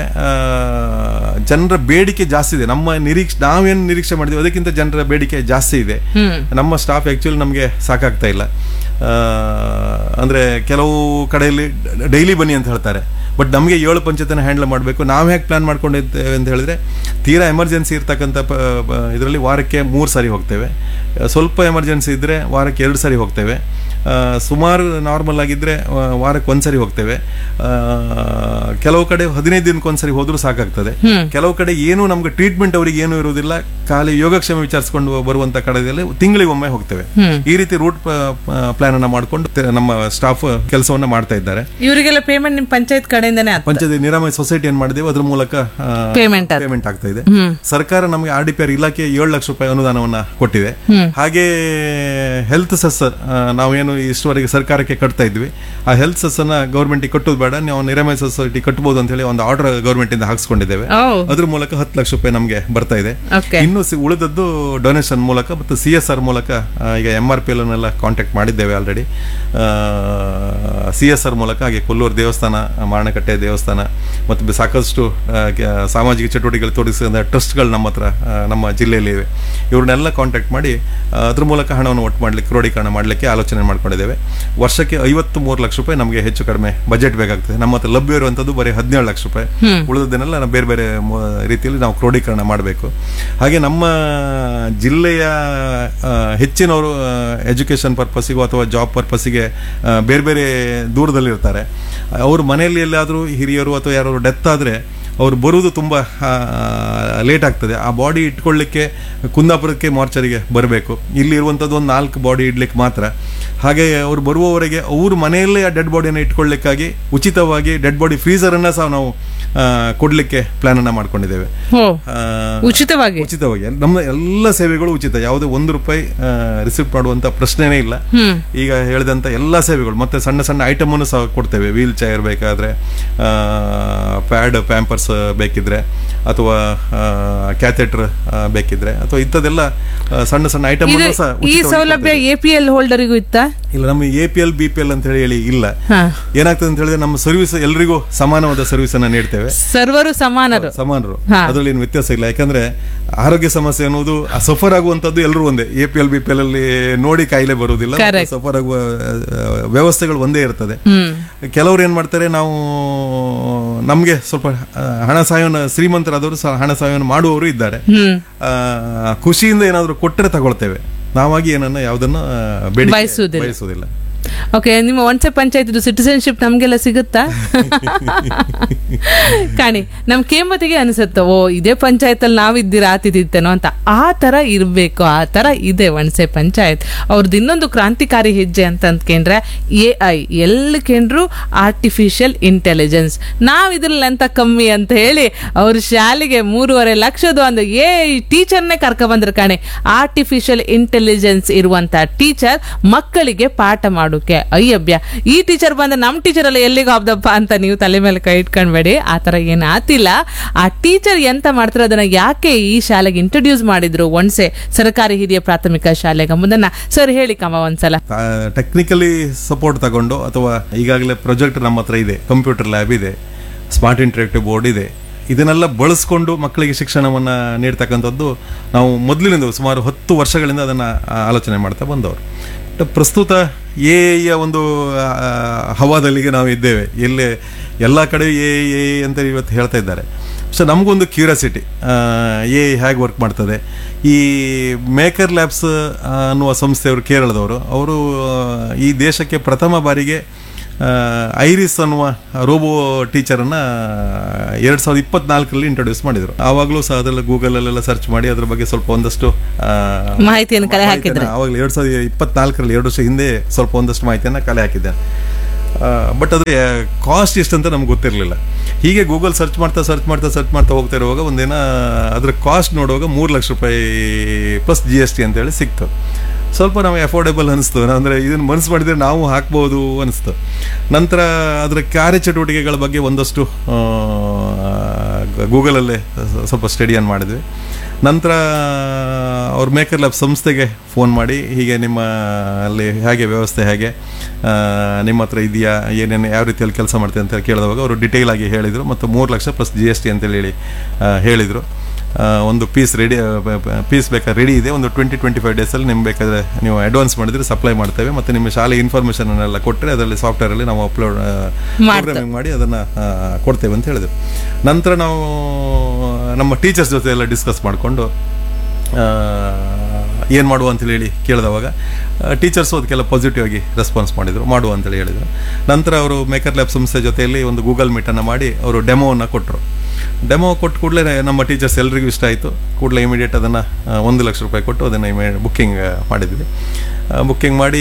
ಜನರ ಬೇಡಿಕೆ ಜಾಸ್ತಿ ಇದೆ. ನಾವೇನು ನಿರೀಕ್ಷೆ ಮಾಡಿದ್ವಿ ಅದಕ್ಕಿಂತ ಜನರ ಬೇಡಿಕೆ ಜಾಸ್ತಿ ಇದೆ. ನಮ್ಮ ಸ್ಟಾಫ್ ಆ್ಯಕ್ಚುಲಿ ನಮಗೆ ಸಾಕಾಗ್ತಾ ಇಲ್ಲ. ಅಂದರೆ ಕೆಲವು ಕಡೆಯಲ್ಲಿ ಡೈಲಿ ಬನ್ನಿ ಅಂತ ಹೇಳ್ತಾರೆ, ಬಟ್ ನಮಗೆ 7 ಪಂಚಾಯತನ ಹ್ಯಾಂಡಲ್ ಮಾಡಬೇಕು. ನಾವು ಹೇಗೆ ಪ್ಲಾನ್ ಮಾಡ್ಕೊಂಡಿದ್ದೇವೆ ಅಂತ ಹೇಳಿದ್ರೆ, ತೀರಾ ಎಮರ್ಜೆನ್ಸಿ ಇರ್ತಕ್ಕಂಥ ಇದರಲ್ಲಿ ವಾರಕ್ಕೆ 3 ಸಾರಿ ಹೋಗ್ತೇವೆ. ಸ್ವಲ್ಪ ಎಮರ್ಜೆನ್ಸಿ ಇದ್ದರೆ ವಾರಕ್ಕೆ 2 ಸಾರಿ ಹೋಗ್ತೇವೆ. ಸುಮಾರು ನಾರ್ಮಲ್ ಆಗಿದ್ದರೆ ವಾರಕ್ಕೆ 1 ಸರಿ ಹೋಗ್ತೇವೆ. ಕೆಲವು ಕಡೆ 15 ದಿನಕ್ಕೊಂದ್ಸರಿ ಹೋದ್ರೂ ಸಾಕಾಗ್ತದೆ. ಕೆಲವು ಕಡೆ ಏನು ನಮ್ಗೆ ಟ್ರೀಟ್ಮೆಂಟ್ ಅವರಿಗೆ ಏನೂ ಇರುವುದಿಲ್ಲ, ಖಾಲಿ ಯೋಗಕ್ಷೇಮ ವಿಚಾರಿಸಿಕೊಂಡು ಬರುವಂತ ಕಡೆಯಲ್ಲಿ ತಿಂಗಳಿಗೊಮ್ಮೆ ಹೋಗ್ತೇವೆ. ಈ ರೀತಿ ರೂಟ್ ಪ್ಲಾನ್ ಅನ್ನ ಮಾಡಿಕೊಂಡು ನಮ್ಮ ಸ್ಟಾಫ್ ಕೆಲಸವನ್ನ ಮಾಡ್ತಾ ಇದ್ದಾರೆ. ಇವರಿಗೆಲ್ಲ ಪೇಮೆಂಟ್ ನಿಮ್ಮ ಪಂಚಾಯತ್ ಕಡೆಯಿಂದನೇ ಪಂಚಾಯತ್ ನಿರಾಮಯ ಸೊಸೈಟಿ ಏನ್ ಮಾಡಿದೇವೆ ಅದ್ರ ಮೂಲಕ ಪೇಮೆಂಟ್ ಆಗ್ತಾ ಇದೆ. ಸರ್ಕಾರ ನಮಗೆ RDPR ಇಲಾಖೆ 7 ಲಕ್ಷ ರೂಪಾಯಿ ಅನುದಾನವನ್ನ ಕೊಟ್ಟಿದೆ. ಹಾಗೆ ಹೆಲ್ತ್ ಸೆಸ್ ನಾವೇನು ಇಷ್ಟವರೆಗೆ ಸರ್ಕಾರಕ್ಕೆ ಕಟ್ತಾ ಇದ್ವಿ, ಆ ಹೆಲ್ತ್ ಸೆಸ್ ಅನ್ನ ಗವರ್ಮೆಂಟ್ ಕಟ್ಟೋದು ಬೇಡ, ನಾವು ನಿರಾಮಯ ಸೊಸೈಟಿ ಕಟ್ಟಬಹುದು ಅಂತ ಹೇಳಿ ಒಂದು ಆರ್ಡರ್ ಗವರ್ಮೆಂಟ್ ಇಂದ ಹಾಕ್ಸ್ಕೊಂಡಿದ್ದೇವೆ. ಅದ್ರ ಮೂಲಕ 10 ಲಕ್ಷ ರೂಪಾಯಿ ನಮಗೆ ಬರ್ತಾ ಇದೆ. ಇನ್ನು ಉಳಿದದ್ದು ಡೊನೇಷನ್ ಮೂಲಕ ಮತ್ತು CSR ಮೂಲಕ. ಈಗ MRPL ಅನ್ನೆಲ್ಲ ಕಾಂಟ್ಯಾಕ್ಟ್ ಮಾಡಿದ್ದೇವೆ ಆಲ್ರೆಡಿ. CSR ಮೂಲಕ ಹಾಗೆ ಕೊಲ್ಲೂರು ದೇವಸ್ಥಾನ, ಮಾರಣಕಟ್ಟೆ ದೇವಸ್ಥಾನ ಮತ್ತು ಸಾಕಷ್ಟು ಸಾಮಾಜಿಕ ಚಟುವಟಿಕೆಗಳು ತೋರಿಸಿದ ಟ್ರಸ್ಟ್ಗಳು ನಮ್ಮ ಹತ್ರ ನಮ್ಮ ಜಿಲ್ಲೆಯಲ್ಲಿ ಇವೆ. ಇವ್ರನ್ನೆಲ್ಲ ಕಾಂಟ್ಯಾಕ್ಟ್ ಮಾಡಿ ಅದ್ರ ಮೂಲಕ ಹಣವನ್ನು ಒಟ್ಟು ಮಾಡಲಿಕ್ಕೆ, ಕ್ರೋಢೀಕರಣ ಮಾಡಲಿಕ್ಕೆ ಆಲೋಚನೆ ಮಾಡ್ಕೊಂಡಿದ್ದೇವೆ. ವರ್ಷಕ್ಕೆ 53 ಲಕ್ಷ ರೂಪಾಯಿ ನಮಗೆ ಹೆಚ್ಚು ಕಡಿಮೆ ಬಜೆಟ್ ಬೇಕಾಗ್ತದೆ. ನಮ್ಮ ಹತ್ರ ಲಭ್ಯ ಇರುವಂಥದ್ದು ಬರೀ 17 ಲಕ್ಷ ರೂಪಾಯಿ. ಉಳಿದದನ್ನೆಲ್ಲ ನಾವು ಬೇರೆ ಬೇರೆ ರೀತಿಯಲ್ಲಿ ನಾವು ಕ್ರೋಢೀಕರಣ ಮಾಡಬೇಕು. ಹಾಗೆ ನಮ್ಮ ಜಿಲ್ಲೆಯ ಹೆಚ್ಚಿನವರು ಎಜುಕೇಷನ್ ಪರ್ಪಸ್ಸಿಗೂ ಅಥವಾ ಜಾಬ್ ಪರ್ಪಸ್ಸಿಗೆ ಬೇರೆ ಬೇರೆ ದೂರದಲ್ಲಿರ್ತಾರೆ. ಅವ್ರ ಮನೆಯಲ್ಲಿ ಎಲ್ಲಾದರೂ ಹಿರಿಯರು ಅಥವಾ ಯಾರು ಡೆತ್ ಆದರೆ ಅವ್ರು ಬರುವುದು ತುಂಬ ಲೇಟ್ ಆಗ್ತದೆ. ಆ ಬಾಡಿ ಇಟ್ಕೊಳ್ಳಿಕ್ಕೆ ಕುಂದಾಪುರಕ್ಕೆ ಮಾರ್ಚರಿಗೆ ಬರಬೇಕು. ಇಲ್ಲಿ ಇರುವಂಥದ್ದು ಒಂದು 4 ಬಾಡಿ ಇಡ್ಲಿಕ್ಕೆ ಮಾತ್ರ. ಹಾಗೆ ಅವ್ರು ಬರುವವರೆಗೆ ಅವ್ರ ಮನೆಯಲ್ಲೇ ಆ ಡೆಡ್ ಬಾಡಿಯನ್ನು ಇಟ್ಕೊಳ್ಳಿಕ್ಕಾಗಿ ಉಚಿತವಾಗಿ ಡೆಡ್ ಬಾಡಿ ಫ್ರೀಸರನ್ನು ಸಹ ನಾವು ಕೊಡ್ಲಿಕ್ಕೆ ಪ್ಲಾನ್ ಅನ್ನ ಮಾಡ್ಕೊಂಡಿದ್ದೇವೆ. ಉಚಿತವಾಗಿ ನಮ್ಮ ಎಲ್ಲ ಸೇವೆಗಳು ಉಚಿತ, ಯಾವುದೇ 1 ರೂಪಾಯಿ ರಿಸಿಪ್ಟ್ ಮಾಡುವಂತ ಪ್ರಶ್ನೆನೇ ಇಲ್ಲ. ಈಗ ಹೇಳಿದಂತ ಎಲ್ಲಾ ಸೇವೆಗಳು ಮತ್ತೆ ಸಣ್ಣ ಸಣ್ಣ ಐಟಮ್ ಅನ್ನು ಸಹ ಕೊಡ್ತೇವೆ. ವೀಲ್ ಚೇರ್ ಬೇಕಾದ್ರೆ, ಪ್ಯಾಡ್ ಪ್ಯಾಂಪರ್ಸ್ ಬೇಕಿದ್ರೆ, ಅಥವಾ ಕ್ಯಾಥೆಟರ್ ಬೇಕಿದ್ರೆ, ಅಥವಾ ಇಂಥದ್ದೆಲ್ಲ ಸಣ್ಣ ಸಣ್ಣ ಐಟಮ್ ಸಹ. ಈ ಸೌಲಭ್ಯ APL ಹೋಲ್ಡರಿಗೂ ಇತ್ತ? ಇಲ್ಲ, ನಮ್ಮ APL BPL ಅಂತ ಹೇಳಿ ಇಲ್ಲ. ಏನಾಗ್ತದೆ ಅಂತ ಹೇಳಿದ್ರೆ ನಮ್ಮ ಸರ್ವಿಸ್ ಎಲ್ರಿಗೂ ಸಮಾನವಾದ ಸರ್ವಿಸ್ ಅನ್ನ ನೀಡ್ತೇವೆ. ಸರ್ವರು ಸಮಾನರು, ಅದರಲ್ಲಿ ಏನು ವ್ಯತ್ಯಾಸ ಇಲ್ಲ. ಯಾಕಂದ್ರೆ ಆರೋಗ್ಯ ಸಮಸ್ಯೆ ಅನ್ನೋದು ಸಫರ್ ಆಗುವಂತದ್ದು ಎಲ್ಲರೂ ಒಂದೇ. APL BPL ಅಲ್ಲಿ ನೋಡಿ ಕಾಯಿಲೆ ಬರುವುದಿಲ್ಲ, ಸಫರ್ ಆಗುವ ವ್ಯವಸ್ಥೆಗಳು ಒಂದೇ ಇರ್ತದೆ. ಕೆಲವರು ಏನ್ ಮಾಡ್ತಾರೆ, ನಾವು ನಮ್ಗೆ ಸ್ವಲ್ಪ ಹಣ ಸಹಾಯವನ್ನು, ಶ್ರೀಮಂತರಾದವರು ಹಣ ಸಹಾಯವನ್ನು ಮಾಡುವವರು ಇದ್ದಾರೆ. ಖುಷಿಯಿಂದ ಏನಾದ್ರು ಕೊಟ್ಟರೆ ತಗೊಳ್ತೇವೆ, ನಾವಾಗಿ ಏನನ್ನ ಯಾವುದನ್ನ ಬಯಸುವುದಿಲ್ಲ. ಓಕೆ, ನಿಮ್ಮ ಒಂದ್ಸೆ ಪಂಚಾಯತ್ ಸಿಟಿಸನ್ಶಿಪ್ ನಮ್ಗೆಲ್ಲ ಸಿಗುತ್ತಾ? ಕಾಣಿ, ನಮ್ ಕೇಮತಿಗೆ ಅನಿಸುತ್ತ, ಓ ಇದೇ ಪಂಚಾಯತ್ ಅಲ್ಲಿ ನಾವಿದ್ದೀರಾ ಆತಿದ್ದೇನೋ ಅಂತ. ಆ ತರ ಇರ್ಬೇಕು, ಆ ತರ ಇದೆ ಒಣಸೆ ಪಂಚಾಯತ್. ಅವ್ರದ್ದು ಇನ್ನೊಂದು ಕ್ರಾಂತಿಕಾರಿ ಹೆಜ್ಜೆ ಅಂತ ಅಂದ್ಕೊಂಡ್ರೆ AI, ಎಲ್ಲ ಕೇಂದ್ರು ಆರ್ಟಿಫಿಷಿಯಲ್ ಇಂಟೆಲಿಜೆನ್ಸ್. ನಾವ್ ಇದ್ರಲ್ಲಿ ಅಂತ ಕಮ್ಮಿ ಅಂತ ಹೇಳಿ ಅವ್ರ ಶಾಲೆಗೆ 3.5 ಲಕ್ಷದ ಒಂದು ಟೀಚರ್ನೇ ಕರ್ಕ ಬಂದ್ರು ಕಾಣೆ. ಆರ್ಟಿಫಿಷಿಯಲ್ ಇಂಟೆಲಿಜೆನ್ಸ್ ಇರುವಂತ ಟೀಚರ್ ಮಕ್ಕಳಿಗೆ ಪಾಠ ಮಾಡೋಕೆ. ಅಯ್ಯಬ್ಯ, ಈ ಟೀಚರ್ ಬಂದ ನಮ್ ಟೀಚರ್ ಎಲ್ಲ ಎಲ್ಲಿಗೆ ಹೋಗ್ದಪ್ಪ ಅಂತ ನೀವು ತಲೆ ಮೇಲೆ ಕೈ ಇಟ್ಕೊಂಡ್ಬೇಡಿ. ಆ ತರ ಏನ್ ಆತಿಲ್ಲ. ಆ ಟೀಚರ್ ಎಂತ ಮಾಡ್ತಾರೆ, ಅದನ್ನ ಯಾಕೆ ಈ ಶಾಲೆಗೆ ಇಂಟ್ರೊಡ್ಯೂಸ್ ಮಾಡಿದ್ರು ಒಣಸೆ ಸರ್ಕಾರಿ ಹಿರಿಯ ಪ್ರಾಥಮಿಕ ಶಾಲೆಗೆ ಮುಂದನ್ನ ಸರ್ ಹೇಳಿ ಕಮ್ಮ ಒಂದ್ಸಲ. ಟೆಕ್ನಿಕಲಿ ಸಪೋರ್ಟ್ ತಗೊಂಡು, ಅಥವಾ ಈಗಾಗಲೇ ಪ್ರಾಜೆಕ್ಟ್ ನಮ್ಮ ಹತ್ರ ಇದೆ, ಕಂಪ್ಯೂಟರ್ ಲ್ಯಾಬ್ ಇದೆ, ಸ್ಮಾರ್ಟ್ ಇಂಟರಾಕ್ಟಿವ್ ಬೋರ್ಡ್ ಇದೆ, ಇದನ್ನೆಲ್ಲ ಬಳಸ್ಕೊಂಡು ಮಕ್ಕಳಿಗೆ ಶಿಕ್ಷಣವನ್ನ ನೀಡ್ತಕ್ಕಂಥದ್ದು ನಾವು ಮೊದಲಿನಿಂದ ಸುಮಾರು 10 ವರ್ಷಗಳಿಂದ ಅದನ್ನ ಆಲೋಚನೆ ಮಾಡ್ತಾ ಬಂದವರು. ಪ್ರಸ್ತುತ ಎಯ ಒಂದು ಹವಾದಲ್ಲಿಗೆ ನಾವು ಇದ್ದೇವೆ, ಎಲ್ಲೇ ಎಲ್ಲ ಕಡೆ ಎ ಅಂತ ಇವತ್ತು ಹೇಳ್ತಾ ಇದ್ದಾರೆ. ಸೊ ನಮಗೊಂದು ಕ್ಯೂರಿಯಾಸಿಟಿ, ಹೇಗೆ ವರ್ಕ್ ಮಾಡ್ತದೆ. ಈ ಮೇಕರ್ ಲ್ಯಾಬ್ಸ್ ಅನ್ನುವ ಸಂಸ್ಥೆಯವರು, ಕೇರಳದವರು, ಅವರು ಈ ದೇಶಕ್ಕೆ ಪ್ರಥಮ ಬಾರಿಗೆ ಐರಿಸ್ ಅನ್ನುವ ರೋಬೋ ಟೀಚರನ್ನು 2024ರಲ್ಲಿ ಇಂಟ್ರೊಡ್ಯೂಸ್ ಮಾಡಿದರು. ಆವಾಗಲೂ ಸಹ ಅದೆಲ್ಲ ಗೂಗಲಲ್ಲೆಲ್ಲ ಸರ್ಚ್ ಮಾಡಿ ಅದ್ರ ಬಗ್ಗೆ ಸ್ವಲ್ಪ ಒಂದಷ್ಟು ಮಾಹಿತಿಯನ್ನು ಕಲೆ ಹಾಕಿದ್ರೆ, ಆವಾಗಲೇ 2024ರಲ್ಲಿ 2 ವರ್ಷ ಹಿಂದೆ ಸ್ವಲ್ಪ ಒಂದಷ್ಟು ಮಾಹಿತಿಯನ್ನು ಕಲೆ ಹಾಕಿದ್ದೆ. ಬಟ್ ಅದ್ರ ಕಾಸ್ಟ್ ಎಷ್ಟಂತ ನಮ್ಗೆ ಗೊತ್ತಿರಲಿಲ್ಲ. ಹೀಗೆ ಗೂಗಲ್ ಸರ್ಚ್ ಮಾಡ್ತಾ ಹೋಗ್ತಾ ಇರುವಾಗ ಒಂದಿನ ಅದ್ರ ಕಾಸ್ಟ್ ನೋಡುವಾಗ 3 ಲಕ್ಷ ರೂಪಾಯಿ ಪ್ಲಸ್ GST ಅಂತೇಳಿ ಸಿಕ್ತು. ಸ್ವಲ್ಪ ನಮಗೆ ಅಫೋರ್ಡೆಬಲ್ ಅನಿಸ್ತು, ಅಂದರೆ ಇದನ್ನು ಮನಸ್ಸು ಮಾಡಿದರೆ ನಾವು ಹಾಕ್ಬೋದು ಅನಿಸ್ತು. ನಂತರ ಅದರ ಕಾರ್ಯಚಟುವಟಿಕೆಗಳ ಬಗ್ಗೆ ಒಂದಷ್ಟು ಗೂಗಲಲ್ಲೇ ಸ್ವಲ್ಪ ಸ್ಟಡಿಯನ್ನು ಮಾಡಿದ್ವಿ. ನಂತರ ಅವ್ರ ಮೇಕರ್ ಲ್ಯಾಬ್ ಸಂಸ್ಥೆಗೆ ಫೋನ್ ಮಾಡಿ, ಹೀಗೆ ನಿಮ್ಮ ಅಲ್ಲಿ ಹೇಗೆ ವ್ಯವಸ್ಥೆ, ಹೇಗೆ ನಿಮ್ಮ ಹತ್ರ ಇದೆಯಾ, ಏನೇನು ಯಾವ ರೀತಿಯಲ್ಲಿ ಕೆಲಸ ಮಾಡ್ತೀವಿ ಅಂತ ಕೇಳಿದವಾಗ ಅವರು ಡಿಟೇಲ್ ಆಗಿ ಹೇಳಿದರು. ಮತ್ತು 3 ಲಕ್ಷ ಪ್ಲಸ್ GST ಅಂತೇಳಿ ಹೇಳಿದರು. ಒಂದು ಪೀಸ್ ಬೇಕಾದ್ರೆ ರೆಡಿ ಇದೆ, ಒಂದು 20-25 ಡೇಸಲ್ಲಿ ನಿಮ್ಗೆ ಬೇಕಾದರೆ ನೀವು ಅಡ್ವಾನ್ಸ್ ಮಾಡಿದರೆ ಸಪ್ಲೈ ಮಾಡ್ತೇವೆ, ಮತ್ತು ನಿಮ್ಮ ಶಾಲೆ ಇನ್ಫಾರ್ಮೇಷನನ್ನೆಲ್ಲ ಕೊಟ್ಟರೆ ಅದರಲ್ಲಿ ಸಾಫ್ಟ್ವೇರಲ್ಲಿ ನಾವು ಅಪ್ಲೋಡ್ ಪ್ರೋಗ್ರಾಮಿಂಗ್ ಮಾಡಿ ಅದನ್ನು ಕೊಡ್ತೇವೆ ಅಂತ ಹೇಳಿದರು. ನಂತರ ನಾವು ನಮ್ಮ ಟೀಚರ್ಸ್ ಜೊತೆ ಎಲ್ಲ ಡಿಸ್ಕಸ್ ಮಾಡಿಕೊಂಡು ಏನು ಮಾಡುವ ಅಂತೇಳಿ ಹೇಳಿ ಕೇಳಿದವಾಗ ಟೀಚರ್ಸು ಅದಕ್ಕೆಲ್ಲ ಪಾಸಿಟಿವ್ ಆಗಿ ರೆಸ್ಪಾನ್ಸ್ ಮಾಡಿದರು, ಮಾಡುವ ಅಂತೇಳಿ ಹೇಳಿದರು. ನಂತರ ಅವರು ಮೇಕರ್ ಲ್ಯಾಬ್ ಸಂಸ್ಥೆ ಜೊತೆಯಲ್ಲಿ ಒಂದು ಗೂಗಲ್ ಮೀಟನ್ನು ಮಾಡಿ ಅವರು ಡೆಮೋವನ್ನು ಕೊಟ್ಟರು. ಡೆಮೋ ಕೊಟ್ಟು ಕೂಡಲೇ ನಮ್ಮ ಟೀಚರ್ಸ್ ಎಲ್ರಿಗೂ ಇಷ್ಟ ಆಯಿತು. ಕೂಡಲೇ ಇಮಿಡಿಯೇಟ್ ಅದನ್ನು 1 ಲಕ್ಷ ರೂಪಾಯಿ ಕೊಟ್ಟು ಅದನ್ನು ಬುಕ್ಕಿಂಗ್ ಮಾಡಿದ್ವಿ. ಬುಕ್ಕಿಂಗ್ ಮಾಡಿ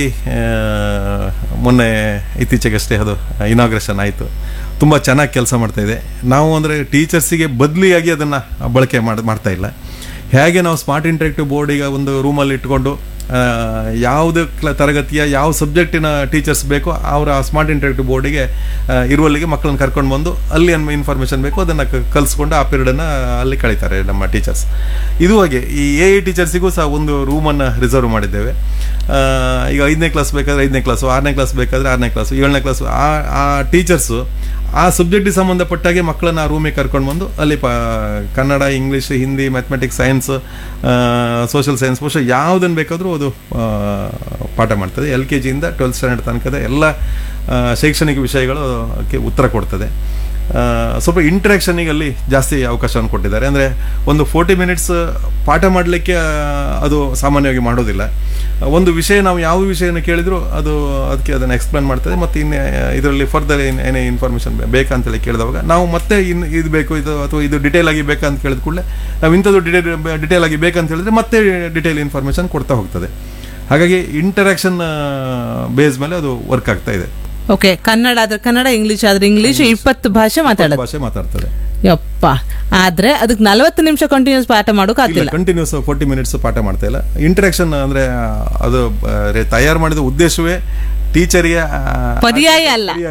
ಮೊನ್ನೆ ಇತ್ತೀಚೆಗಷ್ಟೇ ಅದು ಇನಾಗ್ರೇಷನ್ ಆಯಿತು. ತುಂಬ ಚೆನ್ನಾಗಿ ಕೆಲಸ ಮಾಡ್ತಾಯಿದೆ. ನಾವು ಅಂದರೆ ಟೀಚರ್ಸಿಗೆ ಬದಲಿಯಾಗಿ ಅದನ್ನು ಬಳಕೆ ಮಾಡ್ತಾ ಇಲ್ಲ. ಹೇಗೆ ನಾವು ಸ್ಮಾರ್ಟ್ ಇಂಟ್ರಾಕ್ಟಿವ್ ಬೋರ್ಡ್ ಈಗ ಒಂದು ರೂಮಲ್ಲಿ ಇಟ್ಕೊಂಡು ಯಾವುದು ತರಗತಿಯ ಯಾವ ಸಬ್ಜೆಕ್ಟಿನ ಟೀಚರ್ಸ್ ಬೇಕೋ ಅವರ ಸ್ಮಾರ್ಟ್ ಇಂಟ್ರಾಕ್ಟಿವ್ ಬೋರ್ಡಿಗೆ ಇರುವಲ್ಲಿಗೆ ಮಕ್ಕಳನ್ನು ಕರ್ಕೊಂಡು ಬಂದು ಅಲ್ಲಿ ಏನು ಇನ್ಫಾರ್ಮೇಷನ್ ಬೇಕೋ ಅದನ್ನು ಕಲಿಸ್ಕೊಂಡು ಆ ಪೀರಿಯಡನ್ನು ಅಲ್ಲಿ ಕಳೀತಾರೆ ನಮ್ಮ ಟೀಚರ್ಸ್. ಇದು ಹಾಗೆ ಈ AI ಟೀಚರ್ಸಿಗೂ ಸಹ ಒಂದು ರೂಮನ್ನು ರಿಸರ್ವ್ ಮಾಡಿದ್ದೇವೆ. ಈಗ 5ನೇ ಕ್ಲಾಸ್ ಬೇಕಾದರೆ 5ನೇ ಕ್ಲಾಸು, 6ನೇ ಕ್ಲಾಸ್ ಬೇಕಾದರೆ 6ನೇ ಕ್ಲಾಸು, 7ನೇ ಕ್ಲಾಸು ಆ ಟೀಚರ್ಸು ಆ ಸಬ್ಜೆಕ್ಟಿಗೆ ಸಂಬಂಧಪಟ್ಟಾಗೆ ಮಕ್ಕಳನ್ನ ಆ ರೂಮಿಗೆ ಕರ್ಕೊಂಡು ಬಂದು ಅಲ್ಲಿ Kannada, English, Hindi, mathematics, science, social science, ಬಹುಶಃ ಯಾವುದನ್ನು ಬೇಕಾದರೂ ಅದು ಪಾಠ ಮಾಡ್ತದೆ. LKG ಇಂದ 12th ಸ್ಟ್ಯಾಂಡರ್ಡ್ ತನಕದ ಎಲ್ಲ ಶೈಕ್ಷಣಿಕ ವಿಷಯಗಳು ಉತ್ತರ ಕೊಡ್ತದೆ. ಸ್ವಲ್ಪ ಇಂಟ್ರಾಕ್ಷನಿಗೆ ಅಲ್ಲಿ ಜಾಸ್ತಿ ಅವಕಾಶವನ್ನು ಕೊಟ್ಟಿದ್ದಾರೆ. ಅಂದರೆ ಒಂದು 40 ಮಿನಿಟ್ಸ್ ಪಾಠ ಮಾಡಲಿಕ್ಕೆ ಅದು ಸಾಮಾನ್ಯವಾಗಿ ಮಾಡೋದಿಲ್ಲ. ಒಂದು ವಿಷಯ ನಾವು ಯಾವ ವಿಷಯನ ಕೇಳಿದ್ರು ಅದಕ್ಕೆ ಅದನ್ನು ಎಕ್ಸ್ಪ್ಲೇನ್ ಮಾಡ್ತದೆ. ಮತ್ತು ಇನ್ನು ಇದರಲ್ಲಿ ಫರ್ದರ್ ಏನೇ ಇನ್ಫಾರ್ಮೇಷನ್ ಬೇಕಂತೇಳಿ ಕೇಳಿದವಾಗ ನಾವು ಮತ್ತೆ ಇದು ಬೇಕು ಇದು ಅಥವಾ ಇದು ಡಿಟೇಲ್ ಆಗಿ ಬೇಕಂತ ಕೇಳಿದ ಕೂಡಲೇ ನಾವು ಇಂಥದ್ದು ಡಿಟೇಲ್ ಆಗಿ ಬೇಕಂತ ಹೇಳಿದ್ರೆ ಮತ್ತೆ ಡಿಟೇಲ್ ಇನ್ಫಾರ್ಮೇಷನ್ ಕೊಡ್ತಾ ಹೋಗ್ತದೆ. ಹಾಗಾಗಿ ಇಂಟರಾಕ್ಷನ್ ಬೇಸ್ ಮೇಲೆ ಅದು ವರ್ಕ್ ಆಗ್ತಾ ಇದೆ. ಓಕೆ, ಕನ್ನಡ ಆದ್ರೆ ಕನ್ನಡ, ಇಂಗ್ಲಿಷ್ ಆದ್ರೆ ಇಂಗ್ಲಿಷ್, 20 ಭಾಷೆ ಮಾತಾಡ್ತದೆ. ಯಪ್ಪ, ಆದ್ರೆ ಅದಕ್ಕೆ 40 ನಿಮಿಷ ಕಂಟಿನ್ಯೂಸ್ ಪಾಠ ಮಾಡೋಕ್ಕಾಗ್ತಿಲ್ಲ. ಕಂಟಿನ್ಯೂಸ್ 40 ಮಿನಿಟ್ಸ್ ಪಾಠ ಮಾಡ್ತಾ ಇಲ್ಲ. ಇಂಟರಾಕ್ಷನ್ ಅಂದ್ರೆ ಅದು ತಯಾರು ಮಾಡಿದ ಉದ್ದೇಶವೇ ಟೀಚರಿಗೆ ಪರ್ಯಾಯ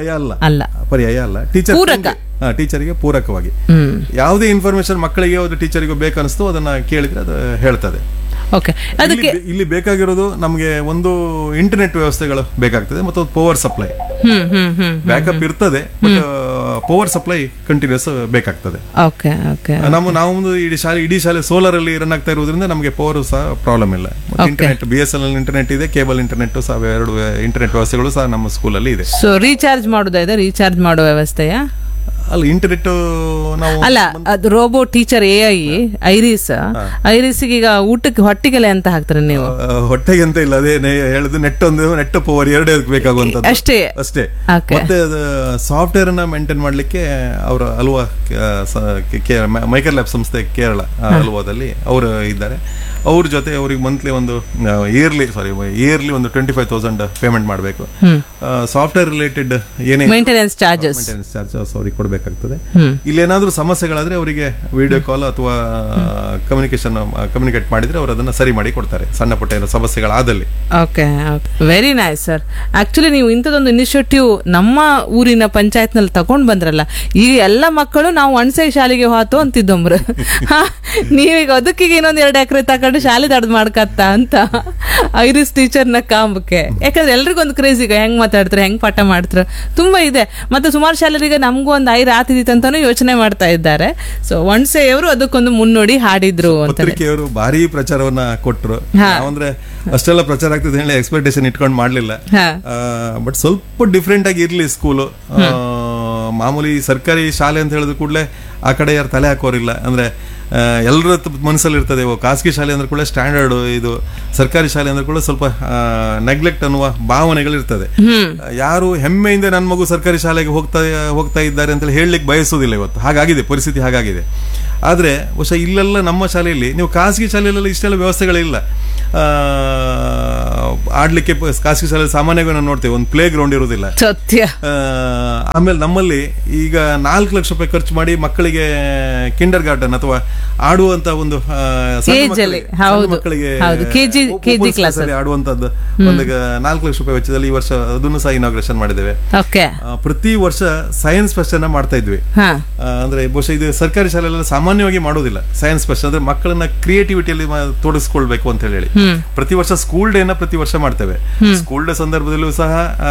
ಅಲ್ಲ, ಟೀಚರಿಗೆ ಪೂರಕವಾಗಿ ಯಾವುದೇ ಇನ್ಫಾರ್ಮೇಶನ್ ಮಕ್ಕಳಿಗೆ ಟೀಚರಿಗೂ ಬೇಕನ್ನಿಸ್ತು ಅದನ್ನ ಕೇಳಿದ್ರೆ ಅದು ಹೇಳ್ತದೆ. ಅದಕ್ಕೆ ಇಲ್ಲಿ ಬೇಕಾಗಿರೋದು ನಮಗೆ ಒಂದು ಇಂಟರ್ನೆಟ್ ವ್ಯವಸ್ಥೆಗಳು ಬೇಕಾಗ್ತದೆ ಮತ್ತು ಪವರ್ ಸಪ್ಲೈ. ಬ್ಯಾಕಪ್ ಇರ್ತದೆ, ಬಟ್ ಪವರ್ ಸಪ್ಲೈ ಕಂಟಿನ್ಯೂಸ್ ಬೇಕಾಗ್ತದೆ. ನಾವು ಇಡೀ ಶಾಲೆ ಸೋಲಾರ್ ಅಲ್ಲಿ ರನ್ ಆಗ್ತಾ ಇರೋದ್ರಿಂದ ನಮಗೆ ಪವರ್ ಸಹ ಪ್ರಾಬ್ಲಮ್ ಇಲ್ಲ. ಇಂಟರ್ನೆಟ್ BSNL ಇಂಟರ್ನೆಟ್ ಇದೆ, ಕೇಬಲ್ ಇಂಟರ್ನೆಟ್ ಸಹ 2 ಇಂಟರ್ನೆಟ್ ವ್ಯವಸ್ಥೆಗಳು ಸಹ ನಮ್ಮ ಸ್ಕೂಲಲ್ಲಿ ಇದೆ. So recharge ಮಾಡೋದಾಯ್ತಾ? ರೀಚಾರ್ಜ್ ಮಾಡೋ ವ್ಯವಸ್ಥೆಯಾ? ಅಲ್ಲ, ಇಂಟರ್ನೆಟ್ ನಾವು ಅಲ್ಲ, ಅದು ರೋಬೋ ಟೀಚರ್ AI ಐರಿಸ್ಗೆ ಈಗ ಊಟಕ್ಕೆ ಹೊಟ್ಟಿಗೆಲೆ ಅಂತ ಹಾಕ್ತಾರೆ ನೀವು? ಹೊಟ್ಟೆಗೆ ಅಂತ ಇಲ್ಲ, ಅದೇ ಹೇಳುದು ನೆಟ್ ಪವರ್ 2 ಬೇಕಾಗುವಂತದ್ದು ಅಷ್ಟೇ. ಮತ್ತೆ ಸಾಫ್ಟ್ವೇರ್ ಅನ್ನ ಮೇಂಟೈನ್ ಮಾಡ್ಲಿಕ್ಕೆ ಅವರು ಅಲ್ವಾ ಮೈಕರ್ ಲ್ಯಾಬ್ ಸಂಸ್ಥೆ ಕೇರಳ ಅಲ್ವಾದಲ್ಲಿ ಅವರು ಇದ್ದಾರೆ. ಅವ್ರ ಜೊತೆ ಅವ್ರಿಗೆ ಮಂತ್ಲಿ ಒಂದು ಇಯರ್ಲಿ ಒಂದು 25,000 ಪೇಮೆಂಟ್ ಮಾಡಬೇಕು. ಸಾಫ್ಟ್ವೇರ್ ರಿಲೇಟೆಡ್ ಏನೇ ಮೇಂಟೆನೆನ್ಸ್ ಚಾರ್ಜಸ್ ಅವ್ರಿಗೆ ಕೊಡಬೇಕಾಗ್ತದೆ. ಇಲ್ಲೇನಾದ್ರೂ ಸಮಸ್ಯೆಗಳಾದ್ರೆ ಅವರಿಗೆ ವಿಡಿಯೋ ಕಾಲ್ ಅಥವಾ ಕಮ್ಯುನಿಕೇಟ್ ಮಾಡಿದ್ರೆ ಅವರು ಅದನ್ನ ಸರಿ ಮಾಡಿ ಕೊಡ್ತಾರೆ, ಸಣ್ಣ ಪುಟ್ಟ ಏನೋ ಸಮಸ್ಯೆಗಳಾದಲ್ಲಿ. Okay, very nice sir. Actually ನೀವು ಇಂಥದೊಂದು ಇನಿಷಿಯೇಟಿವ್ ನಮ್ಮ ಊರಿನ ಪಂಚಾಯತ್ ನಲ್ಲಿ ತಗೊಂಡ್ ಬಂದ್ರಲ್ಲ, ಈ ಎಲ್ಲ ಮಕ್ಕಳು ನಾವು ಅಣಸೆ ಶಾಲೆಗೆ ಹೋತು ಅಂತಿದ್ದೊಂಬ್ರು. ನೀವೀಗ ಅದಕ್ಕೀಗ ಇನ್ನೊಂದು 2 ಎಕರೆ ತಗೊಂಡು ಮಾತಾಡಿ ಶಾಲೆ ತಡ್ದು ಮಾಡ್ಕತ್ತ ಅಂತ ಐರಿಸ್ ಟೀಚರ್ನ ಕಾಂಬಕ್ಕೆ. ಯಾಕಂದ್ರೆ ಎಲ್ರಿಗೊಂದು ಕ್ರೇಜ್ ಈಗ ಹೆಂಗ್ ಮಾತಾಡ್ತಾರೆ, ಹೆಂಗ್ ಪಾಠ ಮಾಡ್ತಾರೆ, ತುಂಬಾ ಇದೆ. ಮತ್ತೆ ಸುಮಾರು ಶಾಲೆರಿಗೆ ನಮಗೂ ಒಂದು ಐರ್ ಆತಿದಿತ್ತು ಅಂತಾನು ಯೋಚನೆ ಮಾಡ್ತಾ ಇದ್ದಾರೆ. ಸೊ ಒನ್ಸೆ ಅವರು ಅದಕ್ಕೊಂದು ಮುನ್ನೋಡಿ ಹಾಡಿದ್ರು ಅಂತ. ಪತ್ರಿಕೆಯವರು ಭಾರಿ ಪ್ರಚಾರವನ್ನ ಕೊಟ್ರು. ಅಂದ್ರೆ ಅಷ್ಟೆಲ್ಲ ಪ್ರಚಾರ ಆಗ್ತದೆ ಹೇಳಿ ಎಕ್ಸ್ಪೆಕ್ಟೇಷನ್ ಇಟ್ಕೊಂಡು ಮಾಡ್ಲಿಲ್ಲ. ಬಟ್ ಸ್ವಲ್ಪ ಡಿಫ್ರೆಂಟ್ ಆಗಿ ಇರ್ಲಿ ಸ್ಕೂಲು. ಮಾಮೂಲಿ ಸರ್ಕಾರಿ ಶಾಲೆ ಅಂತ ಹೇಳಿದ ಕೂಡಲೇ ಆ ಕಡೆ ಯಾರು ತಲೆ ಹಾಕೋರಿಲ್ಲ. ಅಂದ್ರೆ ಎಲ್ಲರ ಮನಸ್ಸಲ್ಲಿ ಇರ್ತದೆ, ಖಾಸಗಿ ಶಾಲೆ ಅಂದ್ರೆ ಕೂಡ ಸ್ಟ್ಯಾಂಡರ್ಡ್, ಇದು ಸರ್ಕಾರಿ ಶಾಲೆ ಅಂದ್ರೆ ಕೂಡ ಸ್ವಲ್ಪ ನೆಗ್ಲೆಕ್ಟ್ ಅನ್ನುವ ಭಾವನೆಗಳಿರ್ತದೆ. ಯಾರು ಹೆಮ್ಮೆಯಿಂದ ನನ್ನ ಮಗು ಸರ್ಕಾರಿ ಶಾಲೆಗೆ ಹೋಗ್ತಾ ಇದ್ದಾರೆ ಅಂತ ಹೇಳಲಿಕ್ಕೆ ಬಯಸೋದಿಲ್ಲ ಇವತ್ತು. ಹಾಗಾಗಿದೆ ಪರಿಸ್ಥಿತಿ, ಹಾಗಾಗಿದೆ. ಆದರೆ ಬಹುಶಃ ಇಲ್ಲೆಲ್ಲ ನಮ್ಮ ಶಾಲೆಯಲ್ಲಿ, ನೀವು ಖಾಸಗಿ ಶಾಲೆಯಲ್ಲೆಲ್ಲ ಇಷ್ಟೆಲ್ಲ ವ್ಯವಸ್ಥೆಗಳಿಲ್ಲ. ಆಡ್ಲಿಕ್ಕೆ ಖಾಸಗಿ ಶಾಲೆಯಲ್ಲಿ ಸಾಮಾನ್ಯವಾಗಿ ನಾವು ನೋಡ್ತೇವೆ ಒಂದು ಪ್ಲೇ ಗ್ರೌಂಡ್ ಇರೋದಿಲ್ಲ. ಆಮೇಲೆ ನಮ್ಮಲ್ಲಿ ಈಗ 4 ಲಕ್ಷ ರೂಪಾಯಿ ಖರ್ಚು ಮಾಡಿ ಮಕ್ಕಳಿಗೆ ಕಿಂಡರ್ ಗಾರ್ಡನ್ ಅಥವಾ ಆಡುವಂತ ಒಂದು ಮಕ್ಕಳಿಗೆ ಆಡುವಂತದ್ದು ಒಂದು 4 ಲಕ್ಷ ರೂಪಾಯಿ ವೆಚ್ಚದಲ್ಲಿ ಈ ವರ್ಷ ಅದನ್ನು ಸಹ ಇನಾಗ್ರೇಷನ್ ಮಾಡಿದ್ದೇವೆ. ಪ್ರತಿ ವರ್ಷ ಸೈನ್ಸ್ ಫೆಸ್ಟ್ ಅನ್ನ ಮಾಡ್ತಾ ಇದ್ವಿ. ಅಂದ್ರೆ ಬಹುಶಃ ಇದು ಸರ್ಕಾರಿ ಶಾಲೆಲ್ಲ ಸಾಮಾನ್ಯವಾಗಿ ಮಾಡೋದಿಲ್ಲ ಸೈನ್ಸ್ ಫೆಸ್ಟ್. ಅಂದ್ರೆ ಮಕ್ಕಳನ್ನ ಕ್ರಿಯೇಟಿವಿಟಿಯಲ್ಲಿ ತೋರಿಸ್ಕೊಳ್ಬೇಕು ಅಂತ ಹೇಳಿ ಪ್ರತಿ ವರ್ಷ ಸ್ಕೂಲ್ ಡೇನ ಪ್ರತಿ ವರ್ಷ ಮಾಡ್ತೇವೆ. ಸ್ಕೂಲ್ ಡೇ ಸಂದರ್ಭದಲ್ಲೂ ಸಹ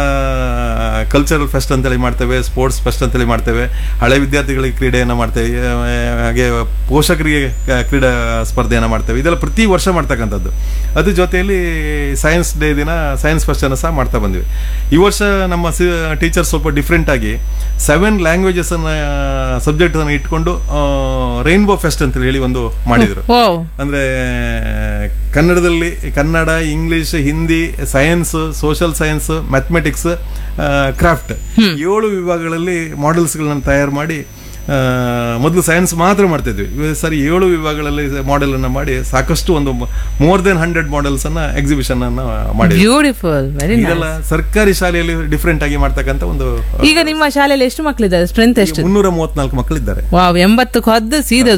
ಕಲ್ಚರಲ್ ಫೆಸ್ಟ್ ಅಂತೇಳಿ ಮಾಡ್ತೇವೆ, ಸ್ಪೋರ್ಟ್ಸ್ ಫೆಸ್ಟ್ ಅಂತೇಳಿ ಮಾಡ್ತೇವೆ, ಹಳೆ ವಿದ್ಯಾರ್ಥಿಗಳಿಗೆ ಕ್ರೀಡೆಯನ್ನ ಮಾಡ್ತೇವೆ, ಹಾಗೆ ಪೋಷಕರಿಗೆ ಕ್ರೀಡಾ ಸ್ಪರ್ಧೆಯನ್ನ ಮಾಡ್ತೇವೆ. ಇದೆಲ್ಲ ಪ್ರತಿ ವರ್ಷ ಮಾಡ್ತಕ್ಕಂಥದ್ದು. ಅದ್ರ ಜೊತೆಯಲ್ಲಿ ಸೈನ್ಸ್ ಡೇ ದಿನ ಸೈನ್ಸ್ ಫೆಸ್ಟ್ ಅನ್ನು ಸಹ ಮಾಡ್ತಾ ಬಂದ್ವಿ. ಈ ವರ್ಷ ನಮ್ಮ ಟೀಚರ್ ಸ್ವಲ್ಪ ಡಿಫ್ರೆಂಟ್ ಆಗಿ 7 ಲ್ಯಾಂಗ್ವೇಜಸ್ ಅನ್ನ ಸಬ್ಜೆಕ್ಟ್ ಅನ್ನು ಇಟ್ಕೊಂಡು ರೈನ್ಬೋ ಫೆಸ್ಟ್ ಅಂತ ಹೇಳಿ ಒಂದು ಮಾಡಿದ್ರು. ಅಂದ್ರೆ ಕನ್ನಡದಲ್ಲಿ Kannada, English, Hindi, science, social science, mathematics, craft 7 ವಿಭಾಗಗಳಲ್ಲಿ ಮಾಡೆಲ್ಸ್ ಗಳನ್ನ ತಯಾರು ಮಾಡಿ, ಮೊದಲು ಸೈನ್ಸ್ ಮಾತ್ರ ಮಾಡ್ತಿದ್ವಿ, ಸರಿ 7 ವಿಭಾಗಗಳಲ್ಲಿ ಮಾಡೆಲ್ ಅನ್ನ ಮಾಡಿ ಸಾಕಷ್ಟು ಒಂದು ಮೋರ್ ದೆನ್ 100 ಮಾಡೆಲ್ಸ್ ಅನ್ನ ಎಕ್ಸಿಬಿಷನ್ ಅನ್ನ ಮಾಡಿ. ಇದೆಲ್ಲ ಸರ್ಕಾರಿ ಶಾಲೆಯಲ್ಲಿ ಡಿಫ್ರೆಂಟ್ ಆಗಿ ಮಾಡ್ತಕ್ಕಂಥ ಒಂದು. ಈಗ ನಿಮ್ಮ ಶಾಲೆಯಲ್ಲಿ ಎಷ್ಟು ಮಕ್ಕಳಿದ್ದಾರೆ? ಸ್ಟ್ರೆಂತ್ ಎಷ್ಟು? 334 ಮಕ್ಕಳಿದ್ದಾರೆ. 80 ಹೊದ್ದು ಸೀದಾ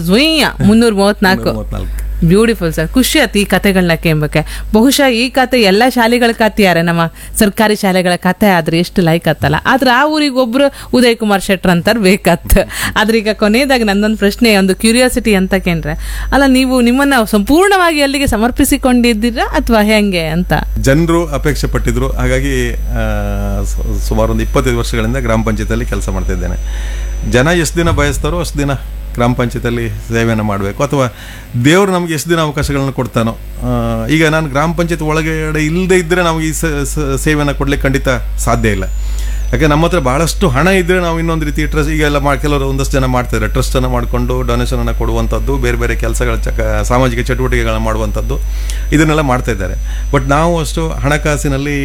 334. Beautiful sir. ಖುಷಿ ಆಯ್ತು ಈ ಕತೆಗಳನ್ನ ಕೇಂಬಕ್ಕೆ. ಬಹುಶಃ ಈ ಕತೆ ಎಲ್ಲ ಶಾಲೆಗಳ ಕತೆಯಾರೆ, ನಮ್ಮ ಸರ್ಕಾರಿ ಶಾಲೆಗಳ ಕತೆ ಆದ್ರೆ ಎಷ್ಟು ಲೈಕ್ ಆತ್ತಲ್ಲ. ಆದ್ರೆ ಆ ಊರಿಗೆ ಒಬ್ರು ಉದಯ್ ಕುಮಾರ್ ಶೆಟ್ರ್ ಅಂತಾರ ಬೇಕತ್. ಆದ್ರೆ ಈಗ ಕೊನೆಯದಾಗಿ ನನ್ನೊಂದು ಪ್ರಶ್ನೆ, ಒಂದು ಕ್ಯೂರಿಯಾಸಿಟಿ ಅಂತ ಕೇಂದ್ರೆ, ಅಲ್ಲ ನೀವು ನಿಮ್ಮನ್ನ ಸಂಪೂರ್ಣವಾಗಿ ಅಲ್ಲಿಗೆ ಸಮರ್ಪಿಸಿಕೊಂಡಿದ್ದೀರಾ ಅಥವಾ ಹೆಂಗೆ ಅಂತ? ಜನರು ಅಪೇಕ್ಷೆ ಪಟ್ಟಿದ್ರು, ಹಾಗಾಗಿ ಸುಮಾರು ಒಂದು 25 ವರ್ಷಗಳಿಂದ ಗ್ರಾಮ ಪಂಚಾಯತಿಯಲ್ಲಿ ಕೆಲಸ ಮಾಡ್ತಾ ಇದ್ದೇನೆ. ಜನ ಎಷ್ಟು ದಿನ ಬಯಸ್ತಾರೋ ಅಷ್ಟು ದಿನ ಗ್ರಾಮ ಪಂಚಾಯತಿಯಲ್ಲಿ ಸೇವೆಯನ್ನು ಮಾಡಬೇಕು, ಅಥವಾ ದೇವರು ನಮಗೆ ಎಷ್ಟು ದಿನ ಅವಕಾಶಗಳನ್ನು ಕೊಡ್ತಾನೋ. ಈಗ ನಾನು ಗ್ರಾಮ ಪಂಚಾಯತ್ ಒಳಗಡೆ ಇಲ್ಲದೆ ಇದ್ದರೆ ನಮಗೆ ಈ ಸೇವೆಯನ್ನು ಕೊಡ್ಲಿಕ್ಕೆ ಖಂಡಿತ ಸಾಧ್ಯ ಇಲ್ಲ. ಯಾಕೆ ನಮ್ಮ ಹತ್ರ ಬಹಳಷ್ಟು ಹಣ ಇದ್ದರೆ ನಾವು ಇನ್ನೊಂದು ರೀತಿ ಟ್ರಸ್ಟ್, ಈಗೆಲ್ಲ ಕೆಲವರು ಒಂದಷ್ಟು ಜನ ಮಾಡ್ತಾರೆ, ಟ್ರಸ್ಟನ್ನು ಮಾಡಿಕೊಂಡು ಡೊನೇಷನ್ ಅನ್ನು ಕೊಡುವಂಥದ್ದು, ಬೇರೆ ಬೇರೆ ಕೆಲಸಗಳ ಸಾಮಾಜಿಕ ಚಟುವಟಿಕೆಗಳನ್ನ ಮಾಡುವಂಥದ್ದು, ಇದನ್ನೆಲ್ಲ ಮಾಡ್ತಾ ಇದ್ದಾರೆ. ಬಟ್ ನಾವು ಅಷ್ಟು ಹಣಕಾಸಿನಲ್ಲಿ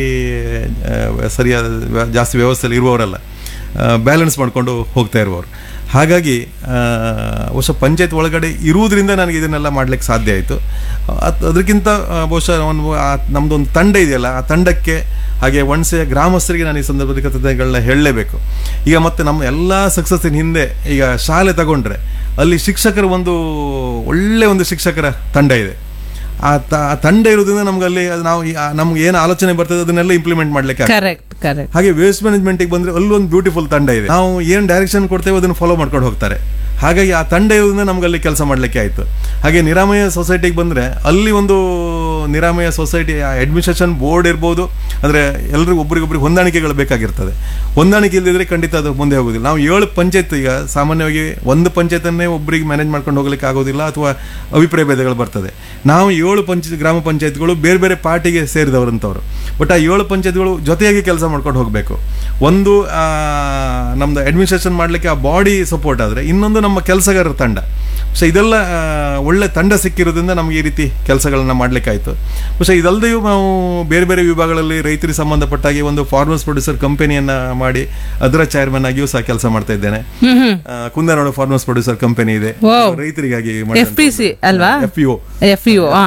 ಸರಿಯಾದ ಜಾಸ್ತಿ ವ್ಯವಸ್ಥೆಯಲ್ಲಿ ಇರುವವರಲ್ಲ, ಬ್ಯಾಲೆನ್ಸ್ ಮಾಡಿಕೊಂಡು ಹೋಗ್ತಾ ಇರುವವರು. ಹಾಗಾಗಿ ಬಹುಶಃ ಪಂಚಾಯತ್ ಒಳಗಡೆ ಇರುವುದರಿಂದ ನನಗೆ ಇದನ್ನೆಲ್ಲ ಮಾಡ್ಲಿಕ್ಕೆ ಸಾಧ್ಯ ಆಯಿತು. ಅದಕ್ಕಿಂತ ಬಹುಶಃ ನಮ್ಮದೊಂದು ತಂಡ ಇದೆಯಲ್ಲ, ಆ ತಂಡಕ್ಕೆ ಹಾಗೆ ಒಣಸೆಯ ಗ್ರಾಮಸ್ಥರಿಗೆ ನಾನು ಈ ಸಂದರ್ಭದಲ್ಲಿ ಕಥೆಗಳನ್ನ ಹೇಳಲೇಬೇಕು. ಈಗ ಮತ್ತೆ ನಮ್ಮ ಎಲ್ಲ ಸಕ್ಸಸ್ಸಿನ ಹಿಂದೆ ಈಗ ಶಾಲೆ ತಗೊಂಡ್ರೆ ಅಲ್ಲಿ ಶಿಕ್ಷಕರ ಒಂದು ಒಳ್ಳೆ ಒಂದು ಶಿಕ್ಷಕರ ತಂಡ ಇದೆ. ಆ ತಂಡ ಇರೋದ್ರಿಂದ ನಮ್ಗೆ ಅಲ್ಲಿ ನಾವು ನಮ್ಗೆ ಏನು ಆಲೋಚನೆ ಬರ್ತದೆ ಅದನ್ನೆಲ್ಲ ಇಂಪ್ಲಿಮೆಂಟ್ ಮಾಡ್ಲಿಕ್ಕೆ. ಹಾಗೆ ವೇಸ್ಟ್ ಮ್ಯಾನೇಜ್ಮೆಂಟ್ಗೆ ಬಂದ್ರೆ ಅಲ್ಲೊಂದು ಬ್ಯೂಟಿಫುಲ್ ತಂಡ ಇದೆ. ನಾವು ಏನು ಡೈರೆಕ್ಷನ್ ಕೊಡ್ತೇವೆ ಅದನ್ನು ಫಾಲೋ ಮಾಡ್ಕೊಂಡು ಹೋಗ್ತಾರೆ. ಹಾಗಾಗಿ ಆ ತಂಡ ಇರೋದ್ರಿಂದ ನಮ್ಗೆ ಅಲ್ಲಿ ಕೆಲಸ ಮಾಡ್ಲಿಕ್ಕೆ ಆಯ್ತು. ಹಾಗೆ ನಿರಾಮಯ ಸೊಸೈಟಿಗೆ ಬಂದ್ರೆ ಅಲ್ಲಿ ಒಂದು ನಿರಾಮಯ ಸೊಸೈಟಿ ಅಡ್ಮಿನಿಸ್ಟ್ರೇಷನ್ ಬೋರ್ಡ್ ಇರ್ಬೋದು, ಅಂದ್ರೆ ಎಲ್ರಿಗೂ ಒಬ್ರಿಗೊಬ್ರಿಗೆ ಹೊಂದಾಣಿಕೆಗಳು ಬೇಕಾಗಿರ್ತದೆ. ಹೊಂದಾಣಿಕೆ ಇಲ್ಲದಿದ್ರೆ ಖಂಡಿತ ಅದು ಮುಂದೆ ಹೋಗೋದಿಲ್ಲ. ನಾವು 7 ಪಂಚಾಯತ್, ಈಗ ಸಾಮಾನ್ಯವಾಗಿ ಒಂದು ಪಂಚಾಯತನ್ನೇ ಒಬ್ಬರಿಗೆ ಮ್ಯಾನೇಜ್ ಮಾಡ್ಕೊಂಡು ಹೋಗ್ಲಿಕ್ಕೆ ಆಗೋದಿಲ್ಲ, ಅಥವಾ ಅಭಿಪ್ರಾಯ ಭೇದಗಳು ಬರ್ತದೆ. ನಾವು 7 ಗ್ರಾಮ ಪಂಚಾಯತ್ಗಳು ಬೇರೆ ಬೇರೆ ಪಾರ್ಟಿಗೆ ಸೇರಿದವರಂತವ್ರು. ಬಟ್ ಆ 7 ಪಂಚಾಯತ್ಗಳು ಜೊತೆಯಾಗಿ ಕೆಲಸ ಮಾಡ್ಕೊಂಡು ಹೋಗಬೇಕು. ಒಂದು ನಮ್ದು ಅಡ್ಮಿನಿಸ್ಟ್ರೇಷನ್ ಮಾಡ್ಲಿಕ್ಕೆ ಆ ಬಾಡಿ ಸಪೋರ್ಟ್ ಆದ್ರೆ, ಇನ್ನೊಂದು ನಮ್ಮ ಕೆಲಸಗಾರರ ತಂಡ. ಸೊ ಇದೆಲ್ಲ ಒಳ್ಳೆ ತಂಡ ಸಿಕ್ಕಿರೋದ್ರಿಂದ ನಮಗೆ ಈ ರೀತಿ ಕೆಲಸಗಳನ್ನ ಮಾಡ್ಲಿಕ್ಕಾಯ್ತು. പക്ഷേ ಇದಲ್ಲದೆ ನಾವು ಬೇರೆ ಬೇರೆ ವಿಭಾಗಗಳಲ್ಲಿ ರೈತರಿಗೆ ಸಂಬಂಧಪಟ್ಟಾಗಿ ಒಂದು ಫಾರ್ಮರ್ಸ್ ಪ್ರೊಡ್ಯೂಸರ್ ಕಂಪನಿಯನ್ನ ಮಾಡಿ ಅದರ ಚೇರ್ಮನ್ ಆಗಿಯೂ ಸಹ ಕೆಲಸ ಮಾಡ್ತಾ ಇದ್ದೇನೆ. ಕುಂದನಾಡು ಫಾರ್ಮರ್ಸ್ ಪ್ರೊಡ್ಯೂಸರ್ ಕಂಪನಿ ಇದೆ, ರೈತರಿಗಾಗಿ FPC ಅಲ್ವಾ? FPO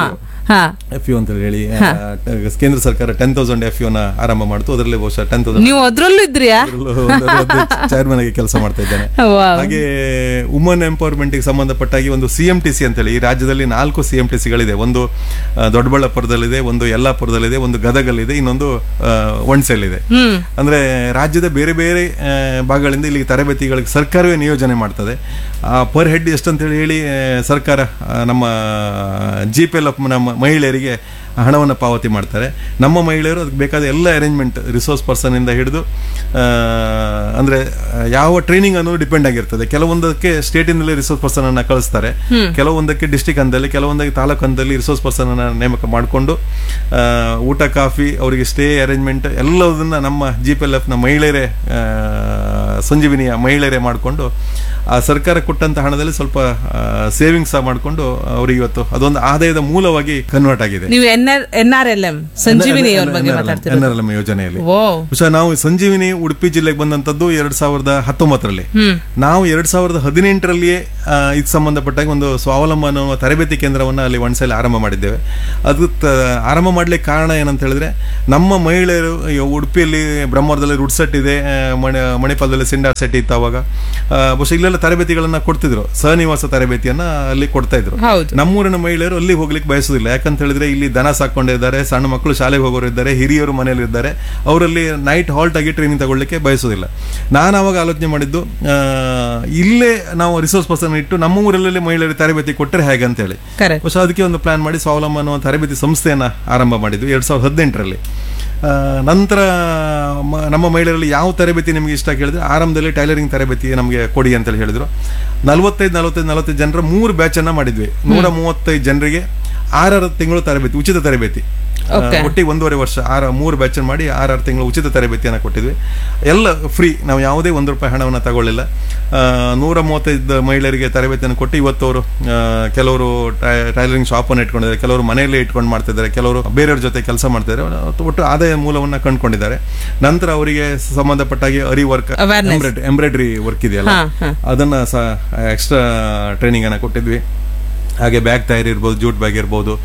ಹಾ FU ಅಂತ ಹೇಳಿ ಕೇಂದ್ರ ಸರ್ಕಾರ 10,000 FU ನ ಆರಂಭ ಮಾಡ್ತು. ಅದರಲ್ಲಿ ಬಹುಶಃ 10,000 ನೀವು ಅದ್ರಲ್ಲೂ ಇದ್ರಿಯಾ? ಚೇರ್ಮನ್ ಆಗಿ ಕೆಲಸ ಮಾಡ್ತಾ ಇದ್ದೇನೆ. ಹಾಗೆ ವುಮನ್ ಎಂಪವರ್ಮೆಂಟ್ ಗೆ ಸಂಬಂಧಪಟ್ಟಾಗಿ ಒಂದು CMTC ಅಂತ ಹೇಳಿ ಈ ರಾಜ್ಯದಲ್ಲಿ 4 CMTCಗಳಿದೆ. ಒಂದು ದೊಡ್ಡಬಳ್ಳಾಪುರದಲ್ಲಿದೆ, ಒಂದು ಯಲ್ಲಾಪುರದಲ್ಲಿದೆ, ಒಂದು ಗದಗಲ್ಲಿದೆ, ಇನ್ನೊಂದು ಒಣಸೆಲ್ಲಿದೆ. ಅಂದ್ರೆ ರಾಜ್ಯದ ಬೇರೆ ಬೇರೆ ಭಾಗಗಳಿಂದ ಇಲ್ಲಿ ತರಬೇತಿಗಳಿಗೆ ಸರ್ಕಾರವೇ ನಿಯೋಜನೆ ಮಾಡ್ತದೆ. ಪರ್ ಹೆಡ್ ಎಷ್ಟಂತ ಹೇಳಿ ಸರ್ಕಾರ ನಮ್ಮ GPLF ನಮ್ಮ ಮಹಿಳೆಯರಿಗೆ ಹಣವನ್ನು ಪಾವತಿ ಮಾಡ್ತಾರೆ. ನಮ್ಮ ಮಹಿಳೆಯರು ಅದಕ್ಕೆ ಬೇಕಾದ ಎಲ್ಲ ಅರೇಂಜ್ಮೆಂಟ್ ರಿಸೋರ್ಸ್ ಪರ್ಸನ್ ಇಂದ ಹಿಡಿದು ಅಂದ್ರೆ ಯಾವ ಟ್ರೈನಿಂಗ್ ಅನ್ನೋದು ಡಿಪೆಂಡ್ ಆಗಿರ್ತದೆ. ಕೆಲವೊಂದಕ್ಕೆ ಸ್ಟೇಟ್ ಇಂದಲೇ ರಿಸೋರ್ಸ್ ಪರ್ಸನ್ ಅನ್ನ ಕಳಿಸ್ತಾರೆ, ಕೆಲವೊಂದಕ್ಕೆ ಡಿಸ್ಟ್ರಿಕ್ಟ್ ಹಂತದಲ್ಲಿ, ಕೆಲವೊಂದಕ್ಕೆ ತಾಲೂಕು ಹಂತದಲ್ಲಿ ರಿಸೋರ್ಸ್ ಪರ್ಸನ್ ಅನ್ನ ನೇಮಕ ಮಾಡಿಕೊಂಡು ಊಟ ಕಾಫಿ ಅವರಿಗೆ ಸ್ಟೇ ಅರೇಂಜ್ಮೆಂಟ್ ಎಲ್ಲದನ್ನ ನಮ್ಮ GPLF ನ ಮಹಿಳೆಯರೇ ಸಂಜೀವಿನಿಯ ಮಹಿಳೆಯರೇ ಮಾಡಿಕೊಂಡು ಆ ಸರ್ಕಾರ ಕೊಟ್ಟಂತ ಹಣದಲ್ಲಿ ಸ್ವಲ್ಪ ಸೇವಿಂಗ್ಸ್ ಮಾಡಿಕೊಂಡು ಅವರಿಗೆ ಇವತ್ತು ಅದೊಂದು ಆದಾಯದ ಮೂಲವಾಗಿ ಕನ್ವರ್ಟ್ ಆಗಿದೆ. ನೀವು NRLM ಸಂಜೀವಿನಿ NRLM ಯೋಜನೆಯಲ್ಲಿ ನಾವು ಸಂಜೀವಿನಿ ಉಡುಪಿ ಜಿಲ್ಲೆಗೆ ಬಂದಂತದ್ದು 2019ರಲ್ಲಿ. ನಾವು 2018ರಲ್ಲಿಯೇ ಇದಕ್ಕೆ ಸಂಬಂಧಪಟ್ಟಾಗ ಒಂದು ಸ್ವಾವಲಂಬನ ತರಬೇತಿ ಕೇಂದ್ರವನ್ನ ಅಲ್ಲಿ ಒಣಸೆಯಲ್ಲಿ ಆರಂಭ ಮಾಡಿದ್ದೇವೆ. ಅದು ಆರಂಭ ಮಾಡ್ಲಿಕ್ಕೆ ಕಾರಣ ಏನಂತ ಹೇಳಿದ್ರೆ, ನಮ್ಮ ಮಹಿಳೆಯರು ಉಡುಪಿಯಲ್ಲಿ ಬ್ರಹ್ಮವರದಲ್ಲಿ ರುಡ್ ಸೆಟ್ ಇದೆ, ಮಣಿಪಾಲದಲ್ಲಿ ಸಿಂಡಾ ಸೆಟ್ ಇತ್ತು. ಅವಾಗ ಬಹುಶಃ ಇಲ್ಲೆಲ್ಲ ತರಬೇತಿಗಳನ್ನ ಕೊಡ್ತಿದ್ರು, ಸಹನಿವಾಸ ತರಬೇತಿಯನ್ನ ಅಲ್ಲಿ ಕೊಡ್ತಾ ಇದ್ರು. ನಮ್ಮೂರಿನ ಮಹಿಳೆಯರು ಅಲ್ಲಿ ಹೋಗ್ಲಿಕ್ಕೆ ಬಯಸುದಿಲ್ಲ. ಯಾಕಂತ ಹೇಳಿದ್ರೆ ಇಲ್ಲಿ ದನ ಸಾಕೊಂಡಿದ್ದಾರೆ, ಸಣ್ಣ ಮಕ್ಕಳು ಶಾಲೆಗೆ ಹೋಗೋರು ಇದ್ದಾರೆ, ಹಿರಿಯರು ಮನೆಯಲ್ಲಿ ಇದ್ದಾರೆ, ಅವರಲ್ಲಿ ನೈಟ್ ಹಾಲ್ಟ್ ಆಗಿ ಟ್ರೈನಿಂಗ್ ತಗೊಳ್ಳಿಕ್ಕೆ ಬಯಸುದಿಲ್ಲ. ನಾನು ಅವಾಗ ಆಲೋಚನೆ ಮಾಡಿದ್ದು, ಇಲ್ಲೇ ನಾವು ರಿಸೋರ್ಸ್ ಪರ್ಸನ್ ಇಟ್ಟು ನಮ್ಮ ಊರಲ್ಲಿ ಮಹಿಳೆಯರಿಗೆ ತರಬೇತಿ ಕೊಟ್ಟರೆ ಹೇಗೆ ಅಂತ ಹೇಳಿ ಬಹುಶಃ ಅದಕ್ಕೆ ಒಂದು ಪ್ಲಾನ್ ಮಾಡಿ ಸ್ವಾವಲಂಬನ ತರಬೇತಿ ಸಂಸ್ಥೆಯನ್ನ ಆರಂಭ ಮಾಡಿದ್ವಿ 2018ರಲ್ಲಿ. ನಂತರ ನಮ್ಮ ಮಹಿಳೆಯರಲ್ಲಿ ಯಾವ ತರಬೇತಿ ನಿಮಗೆ ಇಷ್ಟ ಕೇಳಿದ್ರೆ, ಆರಂಭದಲ್ಲಿ ಟೈಲರಿಂಗ್ ತರಬೇತಿ ನಮಗೆ ಕೊಡಿ ಅಂತೇಳಿ ಹೇಳಿದ್ರು. 45 ಜನರ 3 ಬ್ಯಾಚ್ ಅನ್ನ ಮಾಡಿದ್ವಿ. 135 ಜನರಿಗೆ 6 ತಿಂಗಳು ತರಬೇತಿ, ಉಚಿತ ತರಬೇತಿ. ಒಟ್ಟಿಗೆ 1.5 ವರ್ಷ 3 ಬ್ಯಾಚ್ ಮಾಡಿ 6 ತಿಂಗಳು ಉಚಿತ ತರಬೇತಿಯನ್ನು ಕೊಟ್ಟಿದ್ವಿ. ಎಲ್ಲ ಫ್ರೀ, ನಾವು ಯಾವುದೇ ₹1 ಹಣವನ್ನು ತಗೊಳ್ಳಿಲ್ಲ. 135 ಮಹಿಳೆಯರಿಗೆ ತರಬೇತಿಯನ್ನು ಕೊಟ್ಟು ಇವತ್ತು ಅವರು ಕೆಲವರು ಟೈಲರಿಂಗ್ ಶಾಪ್ ಅನ್ನು ಇಟ್ಕೊಂಡಿದ್ದಾರೆ, ಕೆಲವರು ಮನೆಯಲ್ಲೇ ಇಟ್ಕೊಂಡು ಮಾಡ್ತಿದ್ದಾರೆ, ಕೆಲವರು ಬೇರೆಯವ್ರ ಜೊತೆ ಕೆಲಸ ಮಾಡ್ತಿದ್ದಾರೆ. ಒಟ್ಟು ಆದಾಯ ಮೂಲವನ್ನ ಕಂಡುಕೊಂಡಿದ್ದಾರೆ. ನಂತರ ಅವರಿಗೆ ಸಂಬಂಧಪಟ್ಟಾಗಿ ಅರಿ ವರ್ಕ್, ಎಂಬ್ರಾಯ್ಡ್ರಿ ವರ್ಕ್ ಇದೆಯಲ್ಲ, ಅದನ್ನ ಸಹ ಎಕ್ಸ್ಟ್ರಾ ಟ್ರೈನಿಂಗ್ ಅನ್ನ ಕೊಟ್ಟಿದ್ವಿ. ಹಾಗೆ ಬ್ಯಾಗ್ ತಯಾರಿ ಇರ್ಬೋದು, ಜೂಟ್ ಬ್ಯಾಗ್ ಇರ್ಬೋದು,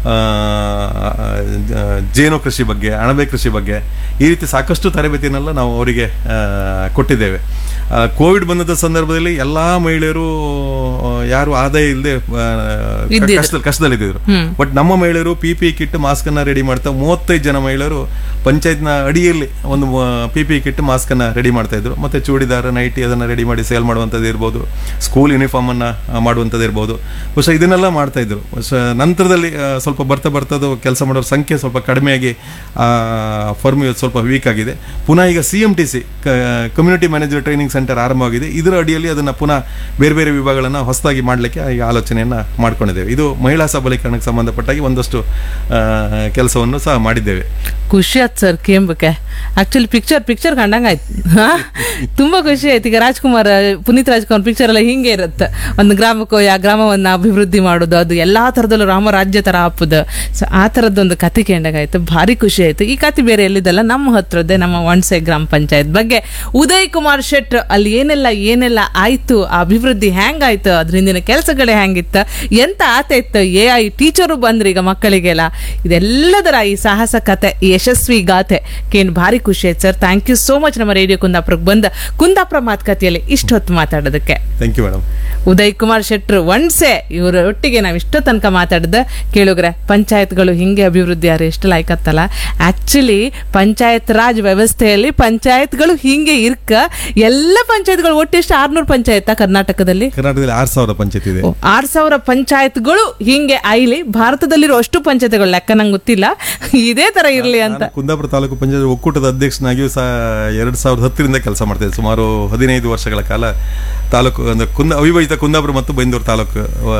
ಜೇನು ಕೃಷಿ ಬಗ್ಗೆ, ಅಣಬೆ ಕೃಷಿ ಬಗ್ಗೆ, ಈ ರೀತಿ ಸಾಕಷ್ಟು ತರಬೇತಿನೆಲ್ಲ ನಾವು ಅವರಿಗೆ ಕೊಟ್ಟಿದ್ದೇವೆ. ಕೋವಿಡ್ ಬಂದ ಸಂದರ್ಭದಲ್ಲಿ ಎಲ್ಲಾ ಮಹಿಳೆಯರು ಯಾರು ಆದಾಯ ಇಲ್ಲದೆ ಕಷ್ಟದಲ್ಲಿದ್ದರು. ಬಟ್ ನಮ್ಮ ಮಹಿಳೆಯರು PPE ಕಿಟ್, ಮಾಸ್ಕ್ ಅನ್ನ ರೆಡಿ ಮಾಡ್ತಾ 35 ಜನ ಮಹಿಳೆಯರು ಪಂಚಾಯತ್ನ ಅಡಿಯಲ್ಲಿ ಒಂದು PPE ಕಿಟ್, ಮಾಸ್ಕ್ ಅನ್ನ ರೆಡಿ ಮಾಡ್ತಾ ಇದ್ರು. ಮತ್ತೆ ಚೂಡಿದಾರ, ನೈಟಿ ಅದನ್ನ ರೆಡಿ ಮಾಡಿ ಸೇಲ್ ಮಾಡುವಂಥದ್ದು ಇರ್ಬೋದು, ಸ್ಕೂಲ್ ಯೂನಿಫಾರ್ಮ್ ಅನ್ನ ಮಾಡುವಂಥದ್ದು ಇರ್ಬೋದು. ಬಹುಶಃ ಇದನ್ನೆಲ್ಲ ಮಾಡ್ತಾ ಇದ್ರು. ನಂತರದಲ್ಲಿ ಸ್ವಲ್ಪ ಬರ್ತದ್ದು ಕೆಲಸ ಮಾಡೋರ ಸಂಖ್ಯೆ ಸ್ವಲ್ಪ ಕಡಿಮೆಯಾಗಿ ಫರ್ಮ್ ಸ್ವಲ್ಪ ವೀಕ್ ಆಗಿದೆ. ಪುನಃ ಈಗ CMTC community manager training centre ಆರಂಭವಾಗಿದೆ. ಇದರ ಅಡಿಯಲ್ಲಿ ಅದನ್ನ ಪುನಃ ಬೇರೆ ಬೇರೆ ವಿಭಾಗಗಳನ್ನ ಹೊಸದಾಗಿ ಮಾಡಲಿಕ್ಕೆ ಈಗ ಆಲೋಚನೆಯನ್ನ ಮಾಡ್ಕೊಂಡಿದ್ದೇವೆ. ಇದು ಮಹಿಳಾ ಸಬಲೀಕರಣಕ್ಕೆ ಸಂಬಂಧಪಟ್ಟಾಗಿ ಒಂದಷ್ಟು ಕೆಲಸವನ್ನು ಸಹ ಮಾಡಿದ್ದೇವೆ. ಖುಷಿ ಆಯ್ತು ಸರ್ ಕೇಂಬಕ್ಕೆ. ಆಕ್ಚುಲಿ ಪಿಕ್ಚರ್ ಕಂಡಂಗಾಯ್ತು, ತುಂಬಾ ಖುಷಿ ಆಯ್ತು. ಈಗ ಪುನೀತ್ ರಾಜ್ಕುಮಾರ್ ಪಿಕ್ಚರ್ ಎಲ್ಲ ಹಿಂಗೆ ಇರುತ್ತೆ, ಒಂದು ಗ್ರಾಮಕ್ಕೋ ಆ ಗ್ರಾಮವನ್ನ ಅಭಿವೃದ್ಧಿ ಮಾಡೋದು, ಅದು ಎಲ್ಲಾ ತರದಲ್ಲೂ ರಾಮರಾಜ್ಯ ತರ ಹಾಪುದು. ಸೊ ಆ ತರದ್ದೊಂದು ಕತೆ ಕೇಂಡಾಗಾಯ್ತು, ಭಾರಿ ಖುಷಿ ಆಯ್ತು. ಈ ಕತೆ ಬೇರೆ ಎಲ್ಲಿದ್ದಲ್ಲ, ನಮ್ಮ ಹತ್ರದ್ದೇ ನಮ್ಮ ಒಣಸೆ ಗ್ರಾಮ ಪಂಚಾಯತ್ ಬಗ್ಗೆ ಉದಯ್ ಕುಮಾರ್ ಶೆಟ್ರ್ ಅಲ್ಲಿ ಏನೆಲ್ಲ ಆಯ್ತು, ಆ ಅಭಿವೃದ್ಧಿ ಹೆಂಗಾಯ್ತು, ಅದ್ರ ಹಿಂದಿನ ಕೆಲಸಗಳೇ ಹೆಂಗಿತ್ತು, ಎಂತ ಆತಾಯ್ತು, AI ಟೀಚರು ಬಂದ್ರಿ ಈಗ ಮಕ್ಕಳಿಗೆಲ್ಲ, ಇದೆಲ್ಲದರ ಈ ಸಾಹಸ ಕತೆ, ಈ ಯಶಸ್ವಿ ಗಾಥೆ ಕೇನ್ ಭಾರಿ ಖುಷಿ ಆಯ್ತು sir. Thank you so much ನಮ್ಮ ರೇಡಿಯೋ ಕುಂದಾಪುರಕ್ಕೆ ಬಂದ ಕುಂದಾಪುರ ಮಾತುಕತೆಯಲ್ಲಿ ಇಷ್ಟೊತ್ತು ಮಾತಾಡೋದಕ್ಕೆ. Thank you madam. Uday Kumar ಶೆಟ್ರು ಒಣಸೆ ಇವರ ಒಟ್ಟಿಗೆ ನಾವು ಇಷ್ಟೋ ತನಕ ಮಾತಾಡಿದ ಕೇಳುಗ್ರೆ. ಪಂಚಾಯತ್ಗಳು ಹಿಂಗೆ ಅಭಿವೃದ್ಧಿ ಯಾರು ಎಷ್ಟು ಲಾಯ್ಕತ್ತಲ್ಲ. ಆಕ್ಚುಲಿ ಪಂಚಾಯತ್ ರಾಜ್ ವ್ಯವಸ್ಥೆಯಲ್ಲಿ ಪಂಚಾಯತ್ಗಳು ಹಿಂಗೆ ಇರ್ಕ ಎಲ್ಲ ಪಂಚಾಯತ್ಗಳು ಒಟ್ಟು ಎಷ್ಟು 600 ಪಂಚಾಯತ್ ಕರ್ನಾಟಕದಲ್ಲಿ 6,000 ಪಂಚಾಯತ್ ಇದೆ. 6,000 ಪಂಚಾಯತ್ಗಳು ಹಿಂಗೆ ಐಲಿ ಭಾರತದಲ್ಲಿರೋ ಅಷ್ಟು ಪಂಚಾಯತ್ಗಳು ಲೆಕ್ಕ ನಂಗೆ ಗೊತ್ತಿಲ್ಲ, ಇದೇ ತರ ಇರ್ಲಿ ಅಂತ. ಕುಂದಾಪುರ ತಾಲೂಕು ಪಂಚಾಯತ್ ಒಕ್ಕೂಟದ ಅಧ್ಯಕ್ಷನಾಗಿಯೂ ಸಹ 2010ರಿಂದ ಕೆಲಸ ಮಾಡ್ತಾ ಇದ್ದೆ. ಸುಮಾರು 15 ವರ್ಷಗಳ ಕಾಲ ತಾಲೂಕು ಅಂದ್ರೆ ಅವಿಭಜಿತ ಕುಂದಾಪುರ ಮತ್ತು ಬೈಂದೂರು ತಾಲೂಕು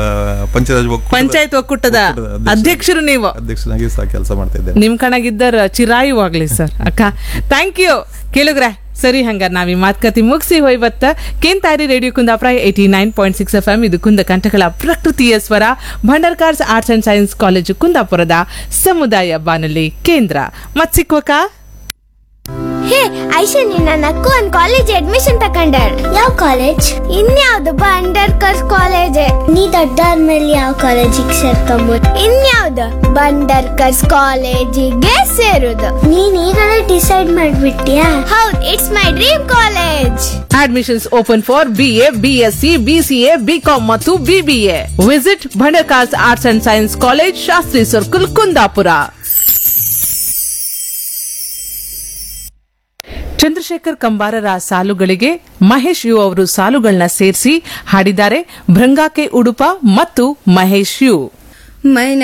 ಪಂಚಾಯತ್ ಒಕ್ಕೂಟದ ಅಧ್ಯಕ್ಷರು ನೀವು. ಅಧ್ಯಕ್ಷನಾಗಿ ಸಹ ಕೆಲಸ ಮಾಡ್ತಾ ಇದ್ದೆ. ನಿಮ್ ಕಣಗಿದ್ದರ ಚಿರಾಯು ಆಗ್ಲಿ ಸರ್. ಅಕ್ಕ ಥ್ಯಾಂಕ್ ಯು. ಕೇಳುಗ್ರೆ ಸರಿ, ಹಂಗಾರ ನಾವ್ ಈ ಮಾತುಕತೆ ಮುಗಿಸಿ ಹೋಯ್ಬತ್ತ. ಕೇಂತಾರಿ ರೇಡಿಯೋ ಕುಂದಾಪುರ 89.6 FM. ಇದು ಕುಂದ ಕಂಠಗಳ ಪ್ರಕೃತಿಯ ಸ್ವರ, Bhandarkars arts and science college ಕುಂದಾಪುರದ ಸಮುದಾಯ ಬಾನುಲಿ ಕೇಂದ್ರ. ಮತ್ ಸಿಕ್ವಕ. ಹೇ ಐಶಾ, ನನ್ನ ಅಕ್ಕ ಒಂದ್ ಕಾಲೇಜ್ ಅಡ್ಮಿಷನ್ ತಕೊಂಡಾಳ. ಯಾವ ಕಾಲೇಜ್? ಇನ್ಯಾವ್ದು ಬಂಡರ್ಕರ್ಸ್ ಕಾಲೇಜ್. ನೀ ದೊಡ್ಡಾದ್ಮೇಲೆ ಯಾವ ಕಾಲೇಜಿಗೆ ಸೇರ್ಕೊಂಬೋದು? ಇನ್ಯಾವ್ದು ಬಂಡರ್ಕರ್ಸ್ ಕಾಲೇಜಿಗೆ ಸೇರುದು. ನೀನ್ ಈಗಲೇ ಡಿಸೈಡ್ ಮಾಡ್ಬಿಟ್ಟಿಯಾ? ಹೌದು, it's my dream college. Admissions open for BA, BSc, BCA, BCom ಮತ್ತು BBA. Visit Bhandarkars arts and science college, Shastri circle, Kundapura. Chandrashekhar ಕಂಬಾರರ ಸಾಲುಗಳಿಗೆ Mahesh you ಅವರು ಸಾಲುಗಳನ್ನ ಸೇರಿಸಿ ಹಾಡಿದ್ದಾರೆ ಭೃಂಗಾಕೆ ಉಡುಪ ಮತ್ತು ಮಹೇಶ್ ಯು.